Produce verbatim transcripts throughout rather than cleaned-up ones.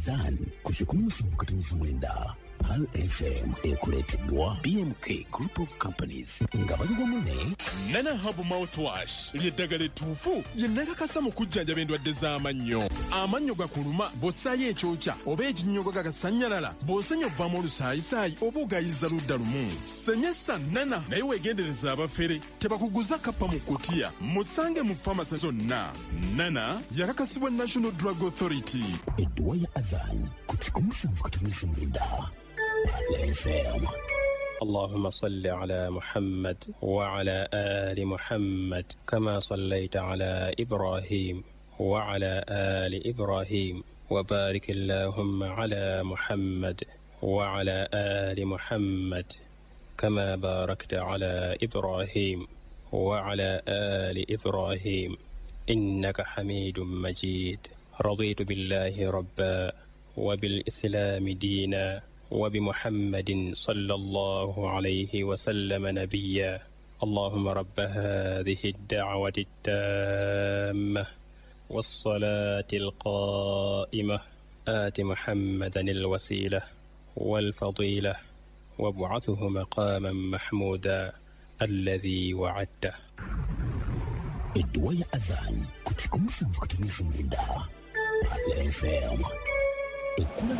Adhan kuchikumu kutuniza mwenda Pal F M ekuleteddwa B M K Group of Companies nga bali bamune Nana Hub Mouthwash lyeddagala ettuufu ye nakakasa mu kujjanjaba endwadde z'amannyo. Amannyo gakuluma bw'ossaayo ekyokya oba ekinnyogo gagasanyalala bw'osenya obbamu olusaayisaayi oba ogayiza ludda lumu. Senyesa Nana naye weegendereza abafere tebakuguza kappa mu kutiya. Musange mu famasi zonna. Nana yakakasibwa National Drug Authority. Edduwa ya Adhan kuchikumu kutuniza mwenda Pal F M. اللهم صل على محمد وعلى آل محمد كما صليت على إبراهيم وعلى آل إبراهيم وبارك اللهم على محمد وعلى آل محمد كما باركت على إبراهيم وعلى آل إبراهيم إنك حميد مجيد. رضيت بالله ربا وبالإسلام دينا وبمحمد صلى الله عليه وسلم نبيا. اللهم رب هذه الدعوة التامة والصلاة القائمة آت محمدا الوسيلة والفضيلة وابعثه مقاما محمودا الذي وعدته. Edduwa ya Adhan kuchikumu kutuniza mwenda Pal F M. Ekula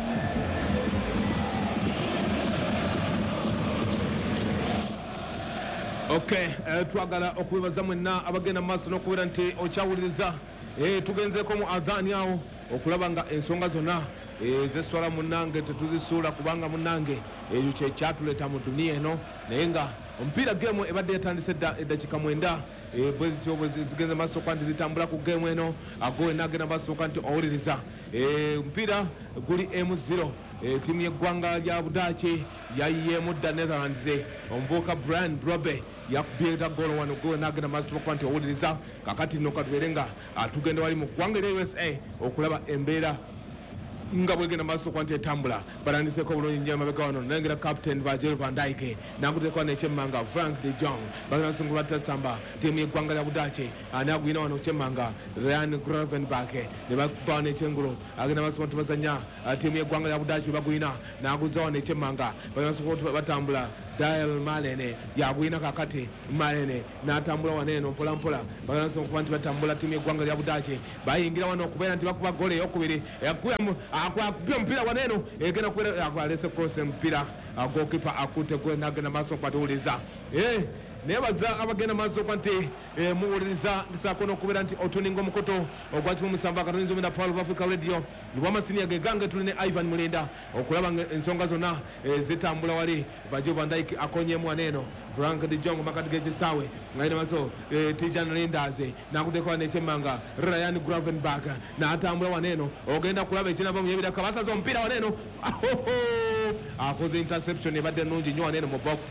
Okay, uh, twagala okubebaza mwenna abagenda maaso n'okubeera nti okyawuliriza eh tugenzeeko mu adhan yawo okulaba nga ensonga zonna ezeswala munnange tetuzisuula kubanga munnange eyo kye kyatuleeta mu duniya eno naye nga omupiira geemu ebadde yatandise eddakiika mwenda bwe zityo bwe zigenze maaso kwa nti zitambula ku geemu eno ago enagenda basooka nti owuliriza omupiira guli emu zero tiimu y'eggwanga lya Budaaki yayiyeemu dda Netherlands omuvubuka Brian Brobe yakubyeta golo wano go enagenda maaso tubakwa nti owuliriza kakati nno katubeere nga tugenda wali mu ggwanga erya U S A okulaba embeera nga bwegenda maaso kwa nti etambula batandiseko obulungi nnyo amabega wano nengera Captain Virgil van Dijk nakuteekwa n'ekyemmanga Frank de Jong bagenda singulwa tasamba tiimu y'eggwanga lya Budaaki ani agwina wano kyemmanga Ryan Gravenberch ne bakubawo n'ekyengulo agenda maaso kwa nti bazanya tiimu y'eggwanga lya Budaaki bagwina n'aguza wano ekyemmanga bagenda batambula Dial Malene yagwina kakati Malene n'atambula wano eno mpola mpola bagenda singulwa nti batambula tiimu y'eggwanga lya Budaaki bayingira wano okubeera nti bakuba gole eyokubiri yakuyamu akwapia mpira waneno egenda kwera akwalese cross mpira goalkeeper akute gwe nagenda maaso kwa tuuliza eh nebaza abagenda maaso kwa nti eh, muwuliriza ndisako n'okubeera nti otuninga omukoto ogwakimu musamba akatonzi omina Power of Africa Radio lwa masiniya gegange tuline Ivan Mulinda okulaba ensonga zonna eh, zitambula wali Virgil van Dijk akonyemu waneno Frank de Jong makati gekisawe ngaina maso eh, Tijan Linders nakuteekwa n'ekyemmanga Ryan Gravenberch n'atambula waneno ogenda kulaba ekinava mu yebira kabasaza omupiira waneno akoze interception ebadde nnungi nnyo waneno mu box.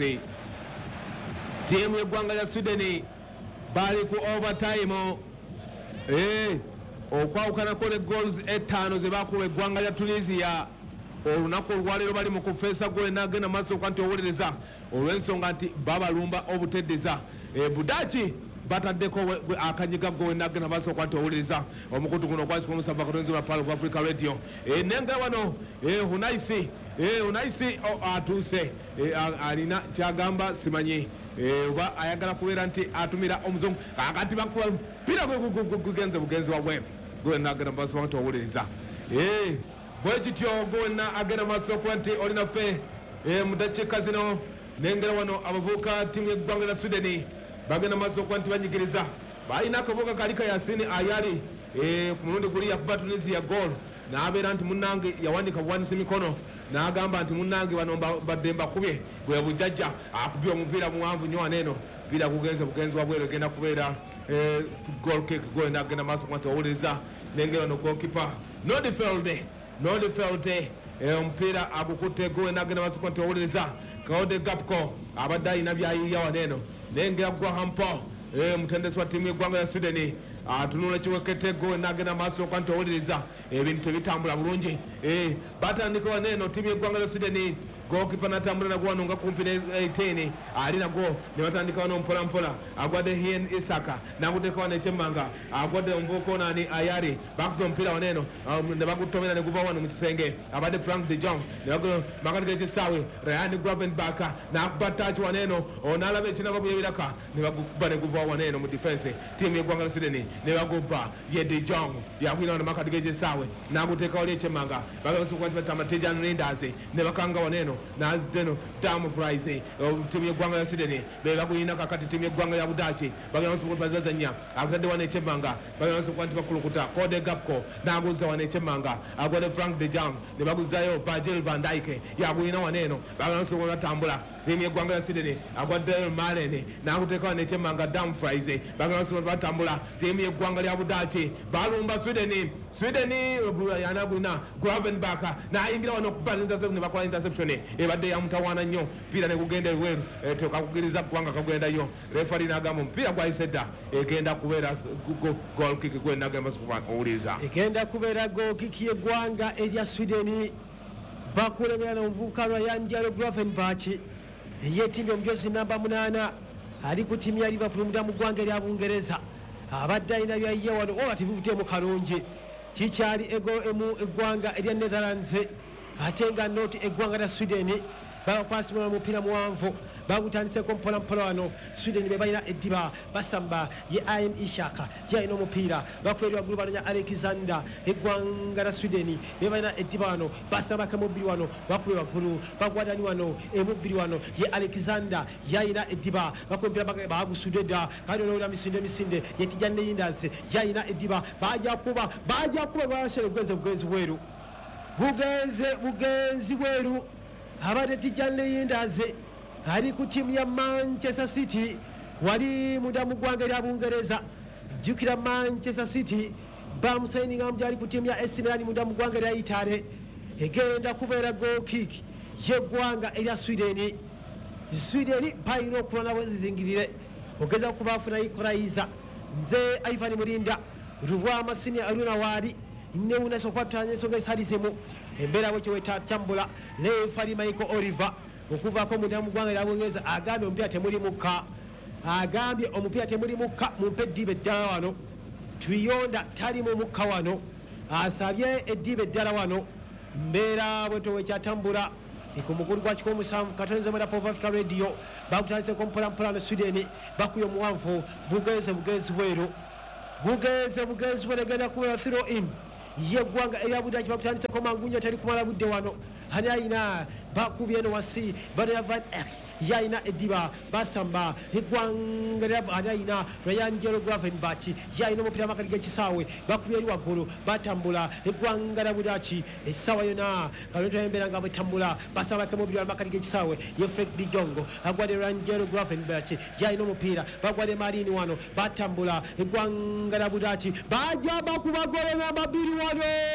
Tiimu y'eggwanga lya Sweden bali ku overtime eh okwawukanako ne goals etaano ze bakuba eggwanga lya Tunisia olunaku olwaleero bali mu kufeesa gole n'agenda maaso kwa nti owuliriza olw'ensonga nti babalumba obuteddeza e Budaaki bataddeko akanyiga gwe n'agenda maaso kwa nti owuliriza omukutu guno okwasi kwa musava katonzi wa Power of Africa Radio e nenga wano e Hunaisi e Hunaisi atuuse alina kyagamba simanyi oba ayagala kubeera nti atumira omuzungu kakati bakuba mpira gugenze bugenzi wabweru gwe n'agenda maaso kwa nti owuliriza e bwekityo gwonna agenda maaso kwa nti olina ffe mu ddakiika zino nengera wano abavubuka ttiimu y'eggwanga lya Sweden bagenda maaso kwa nti banyigiriza balina akavubuka kalika Yasini ayali ku mulundi guli yakuba Tunisia goal n'abeera nti munnange yawanika buwanisi mikono n'agamba nti munnange bano badde mbakubye bwe bujjajja akubye omupiira muwanvu nnyo waneeno mpira gugenze bugenzi wabweru egenda kubeera goal kick gwe n'agenda maaso kwa nti owuliriza nengera wano goalkeeper Nodefeld Nodefeld omupiira agukutte gwe n'agenda maaso kwa nti owuliriza Claude Gapco abadde alina byayiiya waneeno nengera Graham Paul mutendesi wa tiimu y'eggwanga ya Sweden atunula kiwekete gwe n'agenda maaso kwa nti owuliriza ebintu ebitambula bulungi batandika waneeno tiimu y'eggwanga ya Sweden goalkeeper natambula nagwo wano nga kumpi ne eighteen ali nagwo ne batandika wano mpola mpola agwadde Hien Isaka nakuteeka wano ekyemmanga agwadde omuvubuka nani Ayari bakupa omupiira waneno ne bagutomera ne guva wano mu kisenge abadde Frank de Jong ne makati g'ekisaawe Ryan Gravenberch nakuba touch waneno onalaba ekinaba buyebiraka ne baguba ne guva waneno mu defense tiimu y'eggwanga Sweden ne baguba ye de Jong yakwina wano makati g'ekisaawe naguteeka wali ekyemmanga bagabasukuba nti batama Tejan Rinders ne bakanga waneno nazdeno Dam Fries tiimu y'eggwanga ya Sweden be baguyina kakati tiimu y'eggwanga ya Budachi bagamba sukuba bazazanya akatadde wane ekyemmanga bagamba sukuba nti bakulukuta Code Gapco naguza wane ekyemmanga agwade Frank de Jong ne baguzayo Virgil van Dijk yaguyina waneno bagamba sukuba batambula tiimu y'eggwanga ya Sweden agwadde Malen nakuteeka wane ekyemmanga Dam Fries bagamba sukuba batambula tiimu y'eggwanga lya Budachi balumba Sweden Sweden yanaguna Gravenberch nayingira wano okuba interception ne bakola interception ebadde yamutawaana nnyo mpira ne kugenda eweru tekakugiriza ggwanga kagendayo refari nagamba omupiira gwayise dda egenda kubeera goal kick gwenagamba sikuba owuliza egenda kubeera goal kick y'eggwanga erya Sweden bakulengera n'omuvubuka Ryan Gravenberch ey'ettiimu omujozi namba munaana ali ku ttiimu ya Liverpool muda mu ggwanga erya Bungereza abadde alina byaye wano oba tebivuddemu kalungi kikyali emu eggwanga erya Netherlands ate nga noti eggwanga lya Sweden bakwasibwa omupiira muwanvu bagutandiseko mpola mpola wano Sweden be balina eddiba basamba ye I M Ishaka yalina omupiira bakubeerwa gulu banonya Alexander eggwanga lya Sweden be balina eddiba wano basamba kemubbiri wano bakubeerwa gulu bagwadani wano emubbiri wano ye Alexander yalina eddiba bakumpira bagusudde dda kandi olowera misinde misinde ye Tejan Rinders yalina eddiba bajja kuba bajja kuba gwashere gwenze bugenzi bweru gugenze bugenzi bweru abadde Tejan Rinders ali ku ttiimu ya Manchester City wali muda mu ggwanga erya Bungereza jjukira Manchester City bamusayininga mu gyali ku ttiimu ya A C Milan muda mu ggwanga erya Italy egenda kubeera goal kick y'eggwanga erya Sweden Sweden balina okulwana bwezizingirire ogeza kubafuna equalizer nze Ivan Mulinda Rubwama Senior aluna wali neuna sokwatanya ensonga esalizemu embeera bwe kiweta kyambula refari Michael Oliver okuvaako muda mu ggwanga erya Bungereza agambye omupiira temuli mukka agambye omupiira temuli mukka mumpe eddiba eddala wano Trionda tali mu mukka wano asabye eddiba eddala wano mbeera bwe towekyatambula ku mukulu gwa kikumi musanvu katonze mu Pop Africa Radio bakutandiseko mpola mpola ne Sweden bakuye omuwanvu bugenze bugenzi bweru gugenze bugenzi bweru egenda kubeera throw in yeggwanga erya Budachi bakutandiseko mangunyo tali kumala budde wano hani ayina bakubye no wasi bano ya Van Eyck yayina eddiba basamba eggwanga erya hani ayina Ryan Gravenberch yayina omupiira makati g'ekisaawe bakubye eri waggulu batambula eggwanga erya Budachi essaawa yona kalonto embeera nga bwetambula basamba kemubiri wali makati g'ekisaawe ye Frank de Jong agwadde Ryan Gravenberch yayina omupiira bagwadde Marini wano batambula eggwanga erya Budachi bajja bakuba gole n'amabiri wano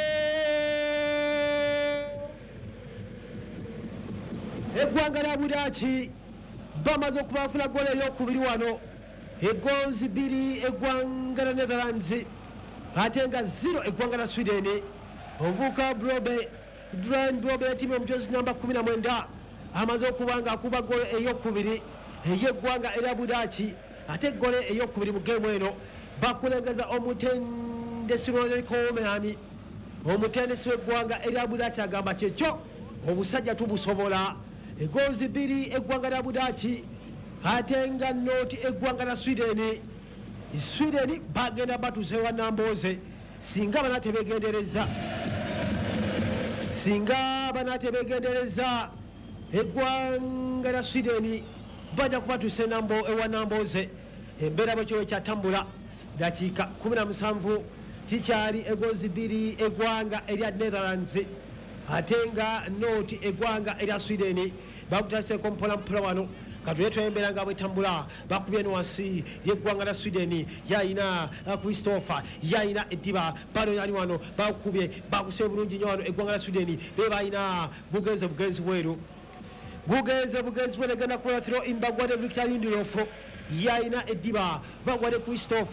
eggwanga lya Budachi bamaze okubafuna gole ey'okubiri wano egonzi bbiri eggwanga lya Netherlands ate nga zero eggwanga lya Sweden omuvubuka Brobe Brian Brobe ttiimu omujozi namba kumi na mwenda amaze okuba nga akuba gole ey'okubiri ey'eggwanga erya Budachi ate gole ey'okubiri mu geemu eno bakulengeza omutendesi Ronald Koeman omutendesi w'eggwanga erya Budachi agamba kyekyo obusajja tubusobola egonzi bbiri eggwanga lya Budachi ate nga noti eggwanga lya Sweden Sweden bagenda batuuse wa Namboze singa banatebegendereza singa banatebegendereza eggwanga lya Sweden bajja kubatuuse nambo ewa Namboze embeera bwe kiwe kyatambula dakiika kumi na musanvu kikyali egonzi bbiri eggwanga erya Netherlands ate nga noti eggwanga erya Sweden bakutandiseko mpola mpola wano katule twembeera nga bwetambula bakubye no wansi y'eggwanga lya Sweden yayina Christopher yayina eddiba bano yani wano bakubye bakusebe bulungi nnyo wano eggwanga lya Sweden be bayina bugenze bugenzi bweru bugenze bugenzi bweru egenda kukola throw in bagwadde Victor Lindelof yayina eddiba bagwadde Christopher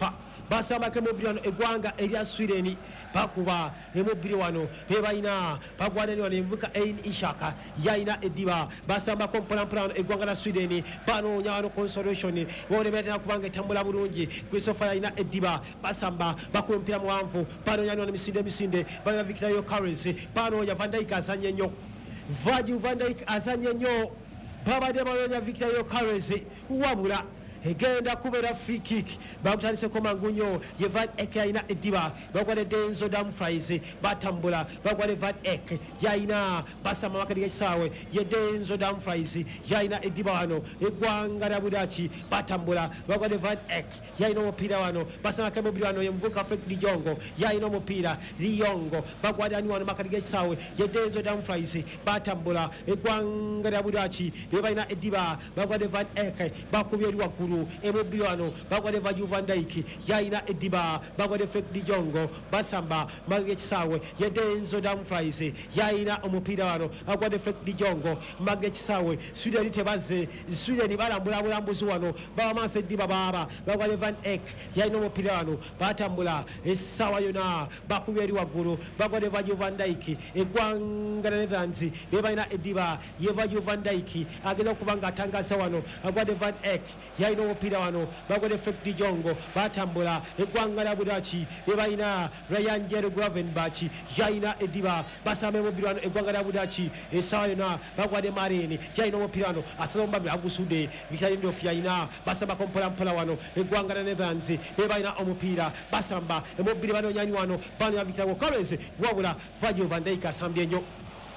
basamba ke mubiri wano eggwanga erya Sweden bakuba emubiri wano bebayina bagwadani wano envuka Ein Ishaka yaina ediba basamba ko mpolampola wano eggwanga na Sweden banoonya wano consolation bone betena kubanga etambula bulungi Christopher yaina ediba basamba bakuba mpira muwanvu banoonya wano misinde misinde bana Victor Yokares banoonya Van Dijk asanye nnyo Virgil van Dijk asanye nnyo babadde banoonya Victor Yokares wabula egenda kubera free kick bakutandise ko mangunyo ye Van Ek yaina ediba bakwade Denzo Dumfries batambula bakwade Van Ek yaina basama makati gekisawe ye Denzo Dumfries yaina ediba wano eggwanga lya Budachi batambula bakwade Van Ek yaina omupira wano basama ke mubiri wano ye mvuka Frank de Jong yaina omupira Liyongo bakwade ani wano makati gekisawe ye Denzo Dumfries batambula eggwanga lya Budachi bebayina ediba bakwade Van Ek bakubye eri waggulu emubiri wano bakwade Virgil van Dijk yaina ediba bakwade Frank de Jong basamba mage kisawe ye Denzo Dumfries yaina omupira wano akwade Frank de Jong mage kisawe Sweden tebaze Sweden balambula bulambuzi wano bamase ediba baba bakwade Van Ek yaina omupira wano batambula esawa yona bakubye eri waggulu bakwade Virgil van Dijk eggwanga Netherlands bebayina ediba ye Virgil van Dijk agenda kubanga atangasa wano akwade Van Ek yaina omupira wano bakwade Frank de Jong batambula eggwanga lya Budachi bebayina Ryan Jerry Gravenbach yaina ediba basame mubiri wano eggwanga lya Budachi esawa yona bakwade Marine yaina omupira wano asomba agusude Victor of yaina basamba kompola mpola wano eggwanga lya Netherlands bebayina omupira basamba emubiri bano nyani wano bano ya Victor Yokares wabula Virgil van Dijk asambye nnyo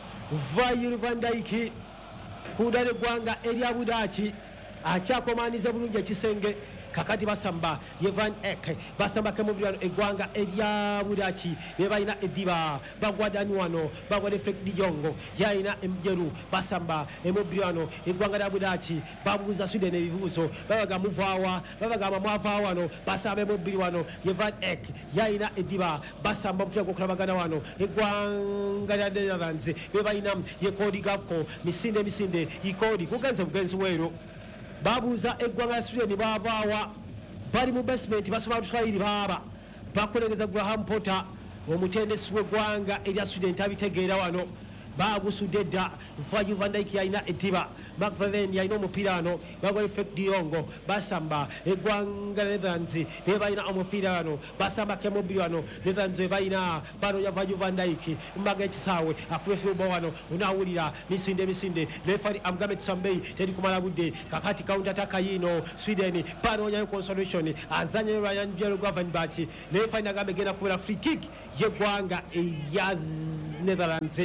Virgil van Dijk kudale eggwanga erya Budachi akyakomaniza bulungi ekisenge kakati basamba ye Van Ek basamba ke mubiri wano eggwanga erya Budachi bebayina ediba bagwadani wano bagwade Frank de Jong yaina emjeru basamba emubiri wano eggwanga lya Budachi babuuza Sweden ebibuuzo babaga muvaawa babaga mwavaawa wano basamba emubiri wano ye Van Ek yaina ediba basamba omupira gwokulabagana wano eggwanga lya Netherlands bebayina ye Cody Gakpo misinde misinde ikodi kugenze bugenzi weero babuuza eggwanga lya Sweden bavaawa bali mu basement basoma Luswayiri baba bakulegeza Graham Potter omutendesi w'eggwanga erya Sweden tabitegeera wano bagusudde dda Virgil van Dijk yaina ediba McVeven yaina omupira wano bagwale Frank de Jong basamba eggwanga Netherlands bebayina omupira wano basamba ke mubiri wano Netherlands bebayina bano ya Virgil van Dijk mbaga ekisawe akuwe fibo wano unawulira misinde misinde refari amgame tusambei tedi kumala budde kakati counter attack yino Sweden bano ya consolation azanye Ryan Jerry Gravenbach refari nagambe gena kubera free kick yeggwanga eya Netherlands.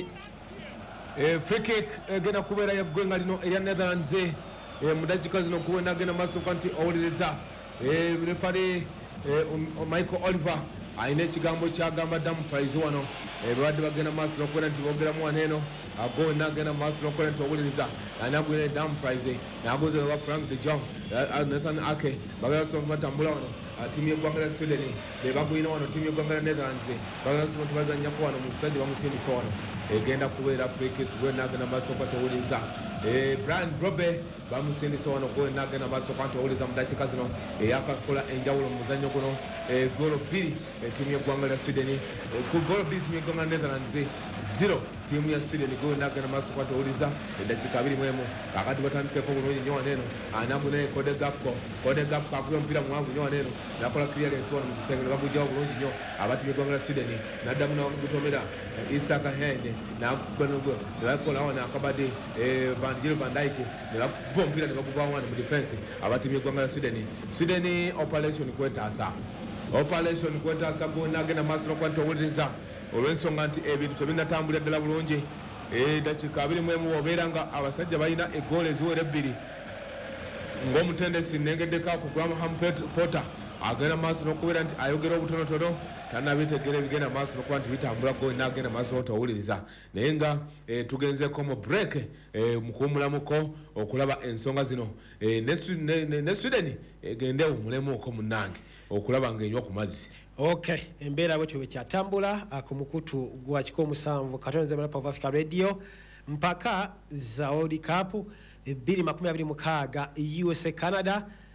Eh, free kick egenda kubeera yeggwenga lino erya Netherlands eh, mudakika zino kuwena agenda maaso kanti owuliriza eh, refari eh, um, Michael Oliver ayina ekigambo kyagamba Dumfries wano eh, babadde bagenda maaso nokubeera nti boogeramu wano eno ago nagenda maaso nokubeera nti owuliriza anagwine Dumfries nagoze baba Frank de Jong Nathan Ake bagenda so batambula wano timu y'eggwanga lya Sweden bebagwina wano timu y'eggwanga lya Netherlands bagenda so tubazanyako wano mu kusajja bamusindisa wano egenda kubeera free kick gwena agenda maaso kwate owuliriza eh, Brian Brobe bamusindisa wano gwena agenda maaso kwate owuliriza mu dakiika zino eyakakola enjawulo mu muzannyo guno eh, golo bbiri timu y'eggwanga lya Sweden eh, ku golo bbiri timu y'eggwanga lya Netherlands zero timu ya Sweden gwena agenda maaso kwate owuliriza eddakiika abiri mu emu kakati batandiseko bulungi nnyo wano eno anagune Cody Gakpo Cody Gakpo akuba omupira muwanvu nnyo wano eno nakola clearance wano mu kisenge ne bagujjawo bulungi nnyo abatimu y'eggwanga lya Sweden n'addamu n'agutomera Isaka Hende n'akubanogwo ne bakola wano akabadde Van Virgil van Dijk ne bakuba omupira ne baguvaawo wano mu defense abatimu y'eggwanga lya Sweden Sweden operation kwetaasa operation kwetaasa gwena agenda maaso n'okuba nti owuliriza olw'ensonga nti ebintu tebinatambulira ddala bulungi eddakiika abiri mu emu obeera nga abasajja balina eggoolo eziwera ebbiri ng'omutendesi nengeddeko ku Graham Potter agenda maaso n'okubeera nti ayogera obutonotono tanabitegeera ebigenda maaso n'okuba nti bitambula gwena agenda maaso n'otawuliriza naye nga eh, tugenzeeko mu break eh, mu kuwumulamuko okulaba ensonga zino eh, ne, ne, ne, ne Sweden egende ewumulemuko munnange okulaba ng'enywa ku mazzi. Okay, embeera bwetyo bwekyatambula ku mukutu gwa kika omusanvu katonze Map of Africa Radio mpaka za World Cup bbiri makumi abiri mukaaga U S A Canada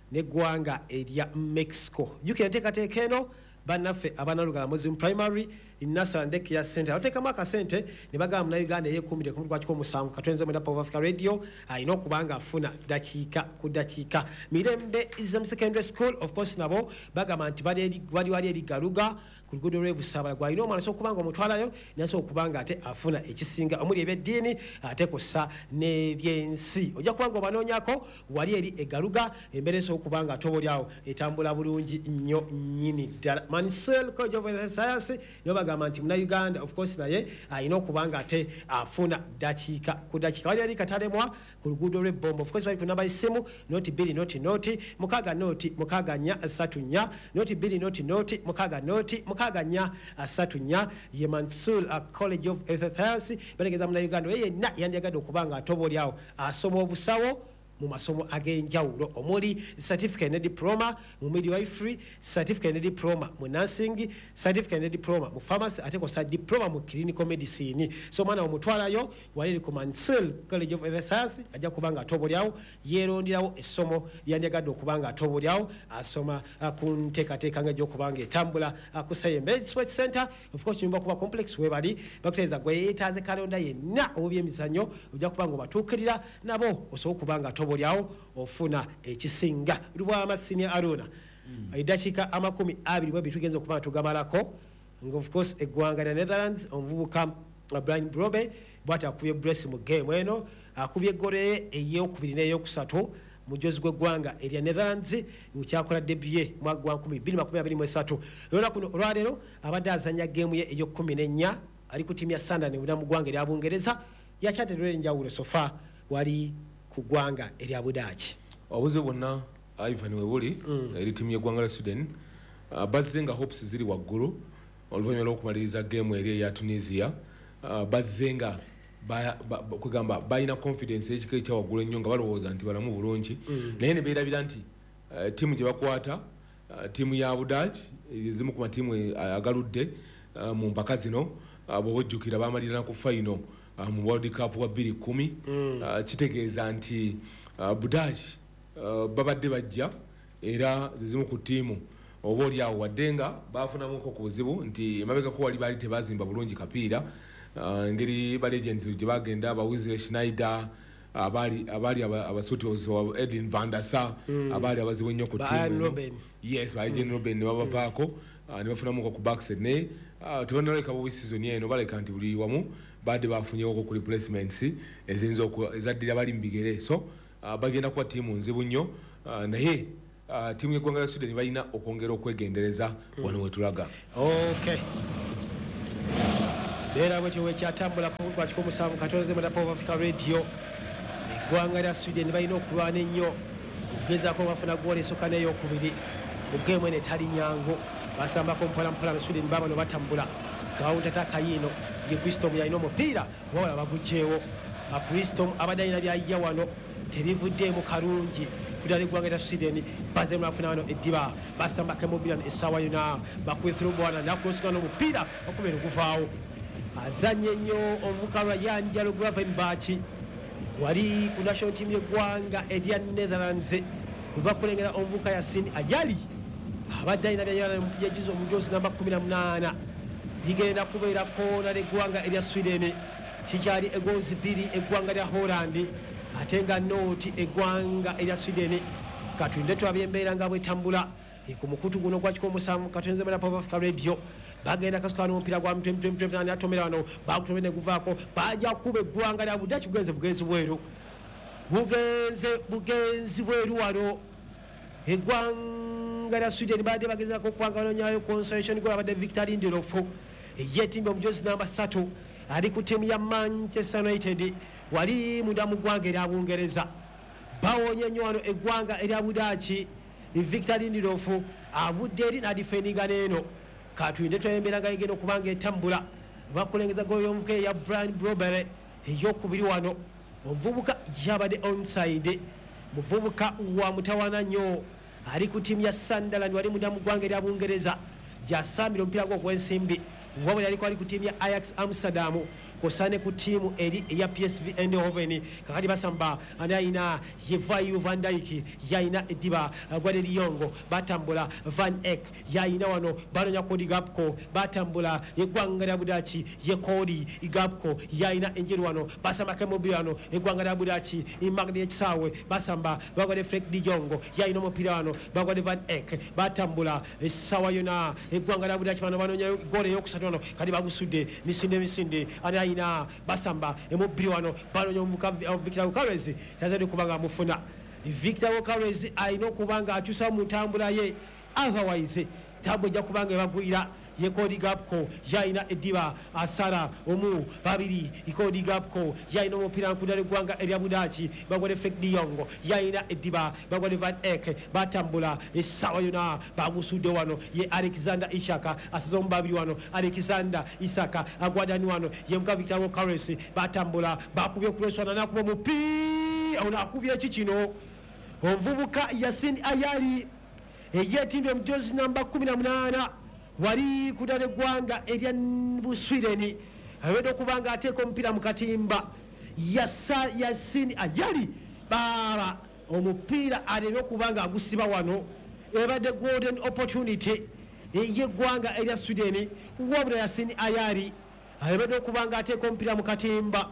neggwanga erya Mexico. Jukira enteekateeka eno bannaffe abanalugala Muslim Primary in Nassau and Care Center ateekamu akasente ne bagamba Munnayuganda eyeekuumire ku mutwe gw'omusanvu katwenze mu Pop Africa Radio alina okuba nga afuna dakiika ku dakiika. Mirembe Islam Secondary School of course nabo bagamba nti bali wali eri Galuga ku luguudo lw'Ebusaabala gwalina omwana so okuba nga omutwalayo naso okuba nga ate afuna ekisinga omuli ebyeddiini ate kossa n'ebyensi. Ojja kuba nga obanoonyako wali eri egaluga embeera esobola okuba nga tobolyawo etambula bulungi nnyo nnyini ddala. Mansell College of Science nibo bagamba nti Munnayuganda of course naye alina okuba nga ate afuna dakiika ku dakiika. Wali ali Katalemwa ku luguudo lw'Ebombo of course bali ku namba y'essimu noti bbiri noti noti mukaaga noti mukaaga nnya ssatu nnya noti bbiri noti noti mukaaga noti mukaaga nnya ssatu nnya ye Mansell College of Science bategeeza Munnayuganda ye yenna yandiyagadde okuba nga atobolyawo asoma obusawo mu masomo ag'enjawulo omuli certificate ne diploma mu midwifery, certificate ne diploma mu nursing, certificate ne diploma mu pharmacy ate kosa diploma mu clinical medicine. So mwana omutwalayo wali ku Mansell College of Science ajja kubanga atobolyawo yeeronderawo essomo yandiyagadde okubanga atobolyawo asoma uh, ku nteekateeka nga gy'okubanga etambula uh, ku Sayembe Sports Center of course nyumba kuba complex webali bakuteeza gwe yeetaaze kalonda yenna obyemizannyo ojja kubanga obatuukirira nabo osobola kubanga atobolyawo bolyawo ofuna ekisinga lwa Senior Aruna edakiika amakumi abiri bwe bitugenza okuba tugamalako nga of course eggwanga lya Netherlands omuvubuka Brian Brobe bwata akubye brace mu game eno akubye gole ey'okubiri n'ey'okusatu mujozi gw'eggwanga erya Netherlands mukyakola debut mu mwaka nkumi bbiri makumi abiri mu esatu. Lora kuno olwaleero abadde azanya game ye ey'okumi n'ennya ali ku timu ya Sunderland mu ggwanga erya Bungereza yakyaterera enjawulo sofa wali ku ggwanga erya Budaaki. Obuze bwonna Ivan webuli mm. eri timu y'eggwanga lya Sweden uh, bazze nga hopes ziri waggulu oluvannyuma lw'okumaliriza game eri eya Tunisia uh, bazze nga kugamba balina confidence ekika ekya waggulu ennyo nga balowooza nti balamu bulungi mm. naye ne beerabira nti uh, timu gye bakwata uh, timu ya Budaaki ezimu ku matiimu uh, agaludde uh, mu mpaka zino uh, bw'oba ojjukira baamalirana ku final Uh, mu World Cup wa bbiri kumi mm. uh, kitegeeza nti uh, Budaaki uh, babadde bajja era zizimu ku tiimu oba oli awo wadde nga baafunamuko ku buzibu nti emabegako wali baali tebazimba bulungi kapiira uh, engeri ba legends gye bagenda ba Wesley Schneider abaali abaali abasuuti wa Edwin van der Sar mm. abaali abazibu ennyo ku tiimu yes ba Jen Robben ne babavaako uh, ne bafunamuko ku backside ne uh, tebanaleka bo season eno baleka nti buli wamu badde bafunyewo ku replacements eziyinza ezaddira bali mu bigere so uh, bagenda kuba tiimu nzibu nnyo uh, naye uh, tiimu y'eggwanga lya Sweden balina okwongera okwegendereza mm. wano wetulaga. Okay. Leera bwetyo wekyatambula ku mugwa kikomusanvu katonze mu Pop Africa Radio eggwanga lya Sweden balina okulwana ennyo okugezaako bafuna goolo esooka n'eyokubiri mu geemu eno etali nyangu basambako mpola mpola ne Sweden babano batambula kawunta takayino ye Kristo yalina omupiira wabala bagugyewo Kristo abadde alina byayya wano tebivuddemu kalungi kudala eggwanga lya Sweden baze mulafuna wano eddiba basambako emubira essaawa yona bakwethera obwana nakulosikana omupiira okumera oguvaawo azanye nnyo omuvubuka lwa Yanjalo Gravenberch wali ku national team y'eggwanga erya Netherlands bakulengera omuvubuka Yasin Ayali abadde alina byayagiza omujozi namba kumi na munaana ligenda kubeera koona ly'eggwanga erya Sweden kikyali egonzi bbiri eggwanga lya Holland ate nga nooti eggwanga erya Sweden katulinde tulabye embeera nga bwetambula ku mukutu guno gwa kikomusanvu katonze mu Pop Africa Radio bagenda kasukana n'omupiira gwa mutwe mutwe mutwe nani atomera wano bakutomera ne guvaako bajja kuba eggwanga lya Budaaki bugenze bugenzi bweru bugenze bugenzi bweru wano eggwanga lya Sweden badde bagezaako okukwanga banonyayo consolation goal abadde Victor Lindelof yetimba omujozi namba ssatu ali ku tiimu ya Manchester United wali munda mu ggwanga erya Bungereza bawonye nnyo wano eggwanga erya Budaaki Victor Lindelof avudde eri nadifendinga n'eno katulinde twembeera nga igenda okubanga etambula bakulengeza golo y'omuvubuka eya Brian Brobe ey'okubiri wano omuvubuka yabadde onside muvubuka wa mutawaana nnyo ali ku tiimu ya Sunderland wali munda mu ggwanga erya Bungereza gyasambira omupiira gwo ogw'ensimbi wabula yaliko ali ku ttiimu ya Ajax Amsterdam kosane ku ttiimu eri eya P S V Eindhoven kakati basamba ani ayina ye Virgil van Dijk yayina eddiba Gwadde Liyongo batambula Van Eyck yayina wano banonya Cody Gakpo batambula eggwanga lya Budaki ye Cody Gakpo yayina enjeru wano basamba kemobili wano eggwanga lya Budaki imagde ekisaawe basamba bagwadde Frank de Jong yayina omupiira wano bagwadde Van Eyck batambula essaawa yona eggwanga lya Budaki bano banonya gole yokusatu wano kati bagusudde misinde misinde ani ayina basamba emubiri wano banonya omuvuka Victor Gyokeres yazadde kubanga amufuna Victor Gyokeres ayina okubanga akyusa mu ntambula ye otherwise tabujja kubanga ebagwira ye Cody Gakpo yayina eddiba asara omu babiri Cody Gakpo yayina omupiira nkudala eggwanga erya Budaki bagwadde Frank de Jong yayina eddiba bagwadde Van Eyck batambula essaawa yona bagusudde wano ye Alexander Isak asize omu babiri wano Alexander Isak agwadani wano ye muka Victor Gyokeres batambula bakubye okuleswana nakuba omupiira ono akubye eki kino omuvubuka Yasin Ayali eyetimbye omujozi namba kumi na munaana wali kudala eggwanga erya Buswireni awedde okubanga ateeka omupiira mu katimba yasa Yasin Ayali baba omupiira aleme okubanga agusiba wano ebadde golden opportunity yeggwanga erya Sweden wabula Yasin Ayali alebedde okubanga ateeka omupiira mu katimba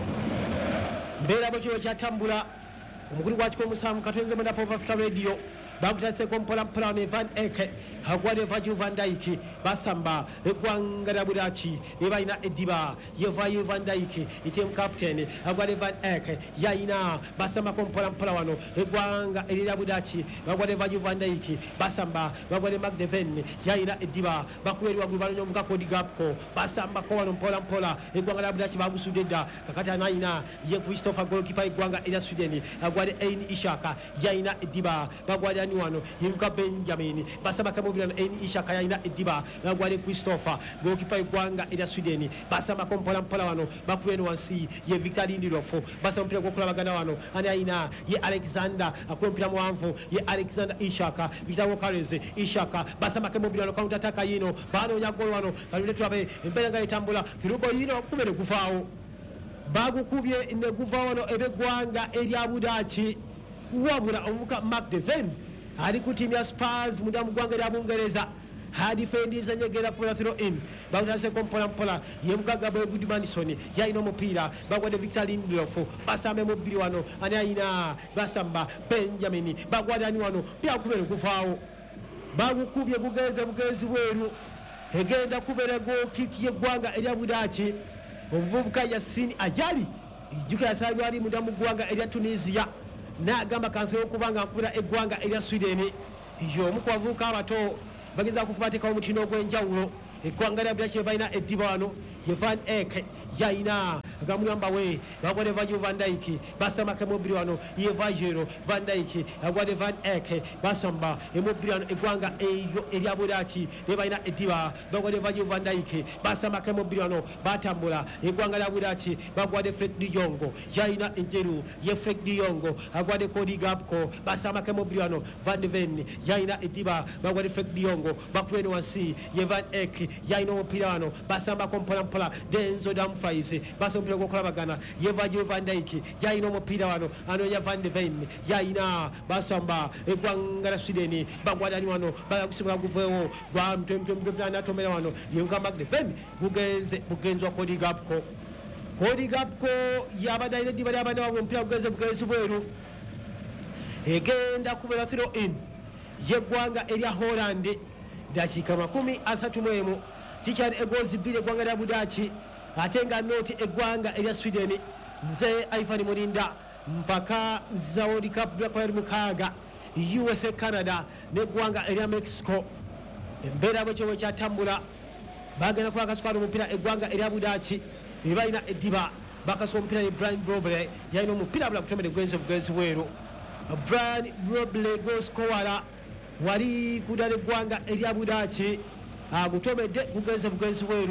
mbeera bwekyo kyatambula ku mukulu gwa kikomo musanvu katonze mwenda Pova Africa Radio bakutaseko mpola mpola ne Van Eyck agwadde Virgil van Dijk basamba eggwanga lya Budaki ne balina eddiba ye Virgil van Dijk ite captain agwadde Van Eyck yayina basamba ko mpola mpola wano eggwanga erya Budaki bagwadde Virgil van Dijk basamba bagwadde Magdeven yayina eddiba bakuweri wagulu balonyo mvuka Cody Gakpo basamba ko wano mpola mpola eggwanga lya Budaki bagusudde dda kakati anayina ye Christopher goalkeeper eggwanga erya Sweden agwadde Ain Ishaka yayina eddiba bagwadde wano yivuka Benjamin basaba kamubira na Ain Ishaka yayina eddiba bagwadde Christopher goalkeeper eggwanga erya Sweden basaba ko mpola mpola wano bakuweno wansi ye Victor Lindelof basaba mpira gwokulabagana wano ani ayina ye Alexander akwempira muwanvu ye Alexander Ishaka Victor Gyokeres Ishaka basaba kamubira no counter attack yino bano nyagolo wano kalule twabe embera nga etambula firubo yino kubere kufaawo bagukubye ne guva wano ebeggwanga erya Budaki wabula omuvuka Magdeven ali ku timu ya Spurs muda mugwanga lya Bungereza hadi fendiza nyegera kula throw in bagutase kompola mpola ye mugaga boy Goodmanson yayina omupiira bagwadde Victor Lindelof basambe mubiri wano ani ayina basamba Benjamin bagwadde ani wano pia kubere kufaawo bagukubye bugenze bugenzi bweru egenda kubere go kiki yeggwanga erya Budaki omuvubuka Yasin Ayali ijuka yasalwa ali muda mugwanga erya Tunisia n'agamba kanso y'okubanga nkubira eggwanga erya Sweden yo omukwavuuka abato bageza kukubateekawo omutindo ogw'enjawulo eggwanga lya Budaki balina eddiba wano ye Van Eyck yayina agamulamba we bagwadde Virgil van Dijk basamba kemubiri wano ye Virgil van Dijk agwadde Van Eyck basamba emubiri wano eggwanga eryo erya Budaki ne balina eddiba bagwadde Virgil van Dijk basamba kemubiri wano batambula eggwanga lya Budaki bagwadde Frank de Jong yayina enjeru ye Frank de Jong agwadde Cody Gakpo basamba kemubiri wano Van de Ven yayina eddiba bagwadde Frank de Jong bakuweno wansi ye Van Eyck yayina omupiira wano basamba ko mpola mpola Denzel Dumfries basamba omupiira gwokulabagana ye Virgil van Dijk yayina omupiira wano anonya Van de Ven yayina basamba eggwanga lya Sweden bagwadani wano bakusibula guveewo gwa mtomtomtomtomera wano yenga Magdeven gugenze bugenzwa Cody Gakpo Cody Gakpo yabadde alina eddiba ly'abaana wabwe omupiira gugenze bugenzi bweru egenda kubera throw in yeggwanga erya Holland dakiika makumi asatu mu emu kikyali egoozi bbiri eggwanga lya Budaki ate nga nooti eggwanga erya Sweden nze Ivan Mulinda mpaka za World Cup blackbird mukaaga U S A Canada n'eggwanga erya Mexico embeera bwekyo bwe kyatambula bagenda kuba kasukala omupiira eggwanga erya Budaki be balina eddiba bakasuba omupiira ye Brian Broble yalina omupiira bula kutomere gwenzi bugenzi bweru Brian Broble goscoara wali kudala eggwanga erya Budaki agutomedde gugenze bugenzi bweru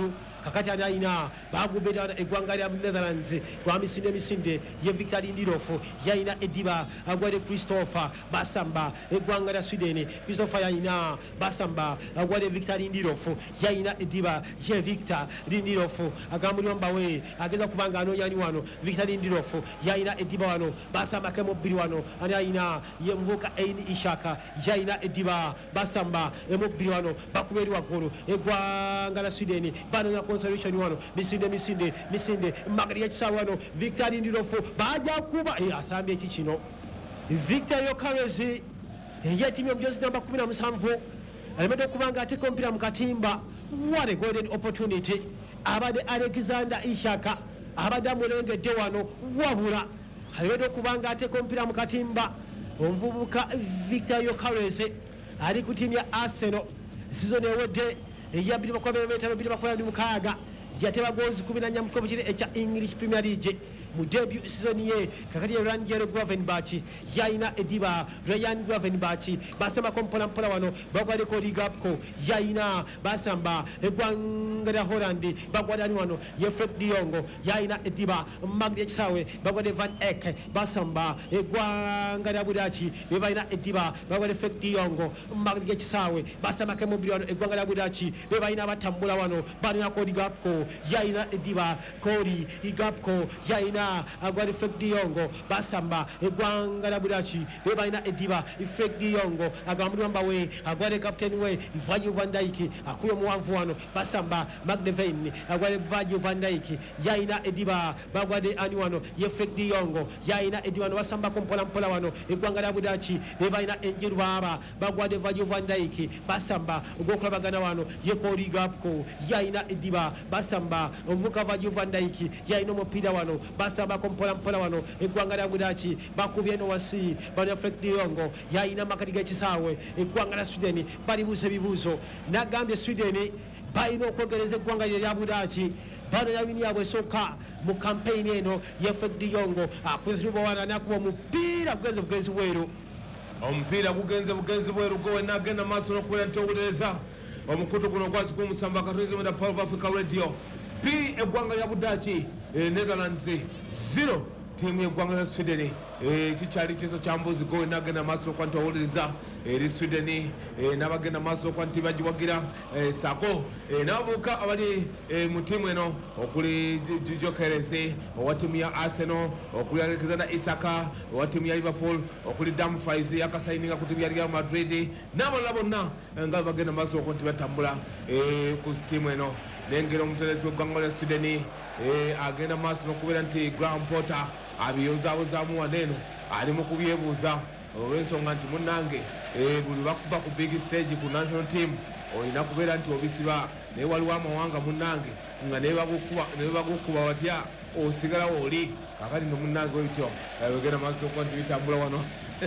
kakati anaina bagubeta egwanga lya Netherlands kwa misinde misinde ye Victor Lindelof yaina ediba agwade Christopher basamba egwanga lya Sweden Christopher yaina basamba agwade Victor Lindelof yaina ediba ye Victor Lindelof agamuli mbawe ageza kubanga anonyani wano Victor Lindelof yaina ediba wano basamba kemo biri wano anaina ye mvuka Aini Ishaka yaina ediba basamba emo biri wano bakuberi wagoro egwanga lya Sweden bano ya consolation wano misinde misinde misinde magari ya kisawano Victor Lindelof baja kuba eh asambye kikino Victor Yokarezi ya timu ya mjozi namba kumi na musanvu alimeda kubanga ateka mpira mukatimba. What a golden opportunity abade Alexander Ishaka abada mulenge dewano wabula alimeda kubanga ateka mpira mukatimba omvubuka Victor Yokarezi ali ku timu ya Arsenal season ewedde ya bili makwabira metano bili makwabira mukaga yateba goals kumi na nnya mu kobukire echa English Premier League mu debut season ye kakati ya Rangers Gravenberch yaina ediba Ryan Gravenberch basema kompola mpola wano bagwade ko Liga ko yaina basamba egwanga lya Holland bagwade ani wano ye Frenkie de Jong yaina ediba Magde Chawe bagwade Van Eyck basamba egwanga lya Budachi bebaina ediba bagwade Frenkie de Jong Magde Chawe basema ke mobili wano egwanga lya Budachi bebaina batambula wano bana ko Liga ko yaina ediba Kori igapko yaina agwari Frenkie de Jong basamba egwanga la Budachi bebaina ediba Frenkie de Jong agamuli mbawe agwari captain we Virgil van Dijk akuyo muwanvu wano basamba Magdevein agwari Virgil van Dijk yaina ediba bagwade ani wano ye Frenkie de Jong yaina ediba no basamba kompola mpola wano egwanga la Budachi bebaina enjiru baba bagwade Virgil van Dijk basamba ugokulabagana wano ye Kori gapko yaina ediba basamba omvuka Virgil van Dijk yaina mupira wano basamba kompola mpola wano egwanga lya Budachi bakubye no wasi bana Frenkie de Jong yaina makati gekisawe egwanga la Sweden bali buse bibuzo nagambye Sweden bayino okwogereza egwanga lya Budachi bano yawini yabwe soka mu campaign eno ye Frenkie de Jong akwezibwa wana nakuba mupira kugenze bugenzi bweru omupira kugenze bugenzi bweru gowe nagenda maso nokuwera ntowuleza omukutu guno gwakikumu musamba katurize mu Power of Africa Radio P egwanga lya Budachi Netherlands zero timu egwanga lya Sweden kikyali kiso kya mbuzi gowe nagenda maso kwa ntowuleza eri Sweden nabagenda maso kwa ntibagiwagira sako navuka abali mu timu eno okuli Jokerese owa timu ya Arsenal okuli Alexander Isaka owa timu ya Liverpool okuli Dumfries yakasaininga ku timu ya Real Madrid n'abalala bonna nga bagenda maso kwa ntibatambula ku timu eno nengero omuteresi w'eggwanga lya Sweden agenda maso n'okubeera nti Graham Potter abiyozaabuzamu waneno ali mu kubyebuuza olw'ensonga nti munnange buli bakuba ku big stage ku national team olina kubeera nti obisiba naye waliwo amawanga munnange nga nebagukuba watya osigalawo oli kakati no munnange webityo begenda maaso okuba nti bitambula wano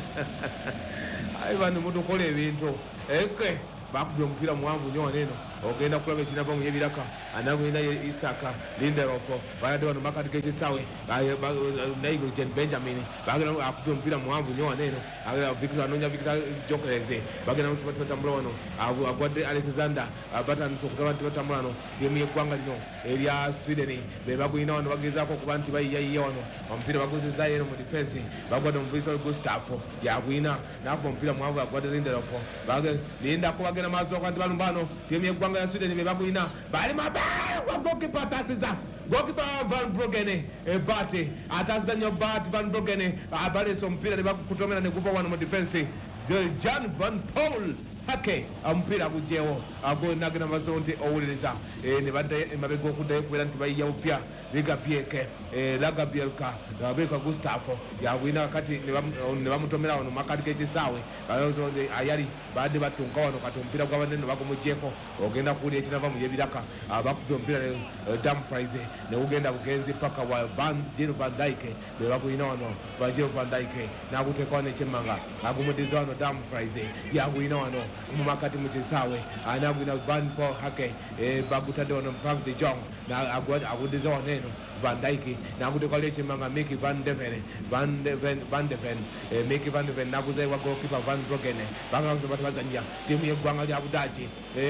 ayi bano mutukola ebintu eke bakubye omupiira muwanvu nnyo waneno ogenda kulaba ekinava mu yebiraka anagwina ye Isaka Lindelof bayadde wano makati g'ekisawe naigo Jen Benjamin bagenda akubye omupiira muwanvu nnyo waneno Victor anonya Victor Jokereze bagenda musi bati batambula wano agwadde Alexander batandise okutaba nti batambula wano tiimu y'eggwanga lino erya Sweden be bagwina wano bagezaako okuba nti bayiyayiya wano omupiira baguzizaayo eno mu defense bagwadde mu Victor Gustavo yagwina nakuba omupiira muwanvu agwadde Lindelof lindako bagenda maaso okwa nti balumba wano tiimu y'eggwanga ya Sweden be bagwina bali mabaya kwa goalkeeper atasiza goalkeeper Van Bruggen ebate atasiza nnyo Bart Van Bruggen abalesa omupiira ne bakutomera ne guva wano mu defense Jan Van Paul hake omupiira gujewo ago nagenda maso nti owuliriza ne badde emabega okuddayo kubeera nti bayiya upya Liga Bieke Laga Bielka Beka Gustavo yagwina kati ne bamutomera wano makati g'ekisaawe ayali badde batunka wano kati omupiira gw'abanene bagumugyeko ogenda kuwulira ekinava mu yebiraka bakubye omupiira ne Dumfries ne ugenda bugenzi paka wa Van Gil Van Dijk be bagwina wano Van Gil Van Dijk naguteeka wano ekyemmanga agumudiza wano Dumfries yagwina wano mu makati mu kisaawe anagwina Van Paul Hake bagutadde wano Frank de Jong aguddiza wano eno Van Dijk n'aguteeka ekimanga Mickey Van de Ven Van de Ven Van de Ven Mickey Van de Ven n'aguza wa goalkeeper Van Broken bangamusa bati bazanya timu y'eggwanga lya Budaaki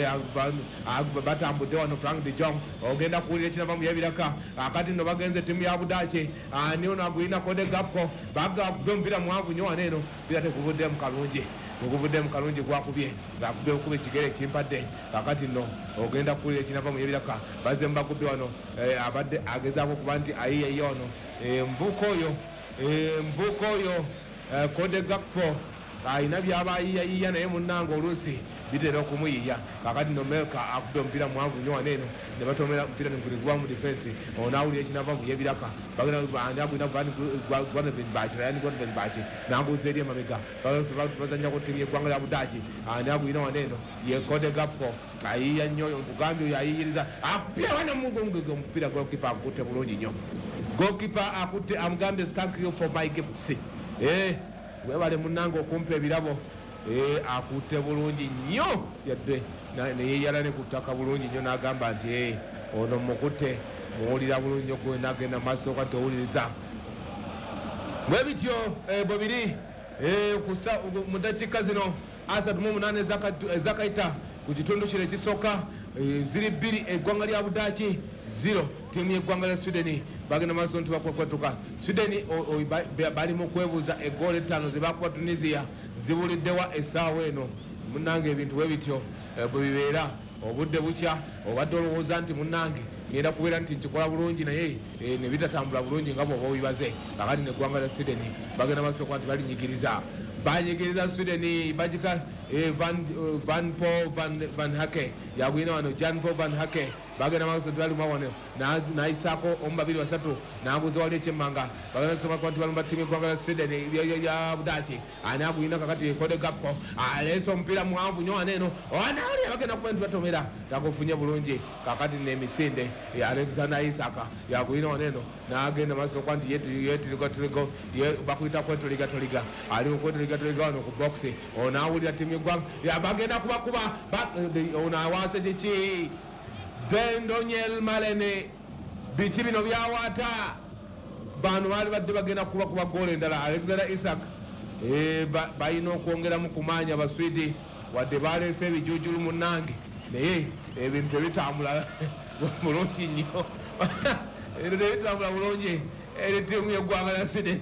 batambudde wano Frank de Jong ogenda kuwulira ekirava mu yebiraka akati nno bagenze timu ya Budaaki ani ono agulina Code Gapco bagabbe omupiira muwanvu nnyo wano eno mpira tekuvuddemu kalungi tekuvuddemu kalungi gwakubye akubye okuba ekigere ekimpadde kakati nno ogenda kuwulira ekinava mu yebiraka bazze mubagubbe wano abadde agezaako okuba nti ayiyeyo ono envuuka oyo envuuka oyo Code Gapco ayina byaba ayiyayiya naye munnanga oluusi bitera okumuyiya kakati no Melka akubbe omupiira muwanvu nnyo wano eno ne batomera omupiira neguliguwa mu defense onaawulira ekinava mu yebiraka bagenda Godwin Bachi Ryan Godwin Bachi n'abuuza eri emabega bazanyako ttiimu y'eggwanga lya Budaaki ani agwina wano eno ye Code Gapco ayiya nnyo nkugambye oyo ayiyiriza akupira wana omupiira goalkeeper akutte bulungi nnyo goalkeeper akutte amugambye thank you for my gifts eh webale munnanga okumpa ebirabo akutte bulungi nnyo yadde neyeyala ne ku ttaka bulungi nnyo n'agamba nti ono mukutte muwulira bulungi nnyo gwe nagenda maaso ka towuliriza bwe bityo bwe biri mu ddakiika zino asatu mu munaana ezakayita ku kitundu kino ekisooka ziri bbiri eggwanga lya Budaaki zero tiimu y'eggwanga lya Sweden bagenda maaso nti bakwekwatuka Sweden bali mu kwebuuza eggoolo ettaano ze bakuba Tunisia zibuliddewa essaawa eno munnange ebintu bwe bityo bwe bibeera obudde bukya obadde olowooza nti munnange ngenda kubeera nti nkikola bulungi naye ne bitatambula bulungi nga bw'oba obibaze kakati n'eggwanga lya Sweden bagenda maaso okuba nti balinyigiriza banyigiriza Sweden bagika Van Van Paul Van Van Hake yagwina wano Jan Paul Van Hake bagenda maaso tebalimu wano n'ayisaako omu babiri basatu n'aguza wali ekyemmanga bagenda soma kuba nti balumba ttiimu y'eggwanga lya Sweden ya Budaaki ani agwina kakati Code Gapco aleese omupiira muwanvu nnyo wano eno onaawulira bagenda kuba nti batomera tagufunye bulungi kakati n'emisinde Alexander Isaka yagwina wano eno n'agenda maaso okuba nti yetirigatoligo bakuyita kwetoligatoliga ali mu kwetoligatoliga wano ku box onaawulira ttiimu y'eggwanga bagenda kubakuba ono awaase kiki Dendonyel Malene biki bino byawaata bano baali badde bagenda kuba kuba goolo endala Alexander Isak balina okwongeramu kumaanya Abaswidi wadde baleese ebijuujulu munnange naye ebintu ebitambula bulungi nnyo ebintu ebitambula bulungi eri ttiimu y'eggwanga lya Sweden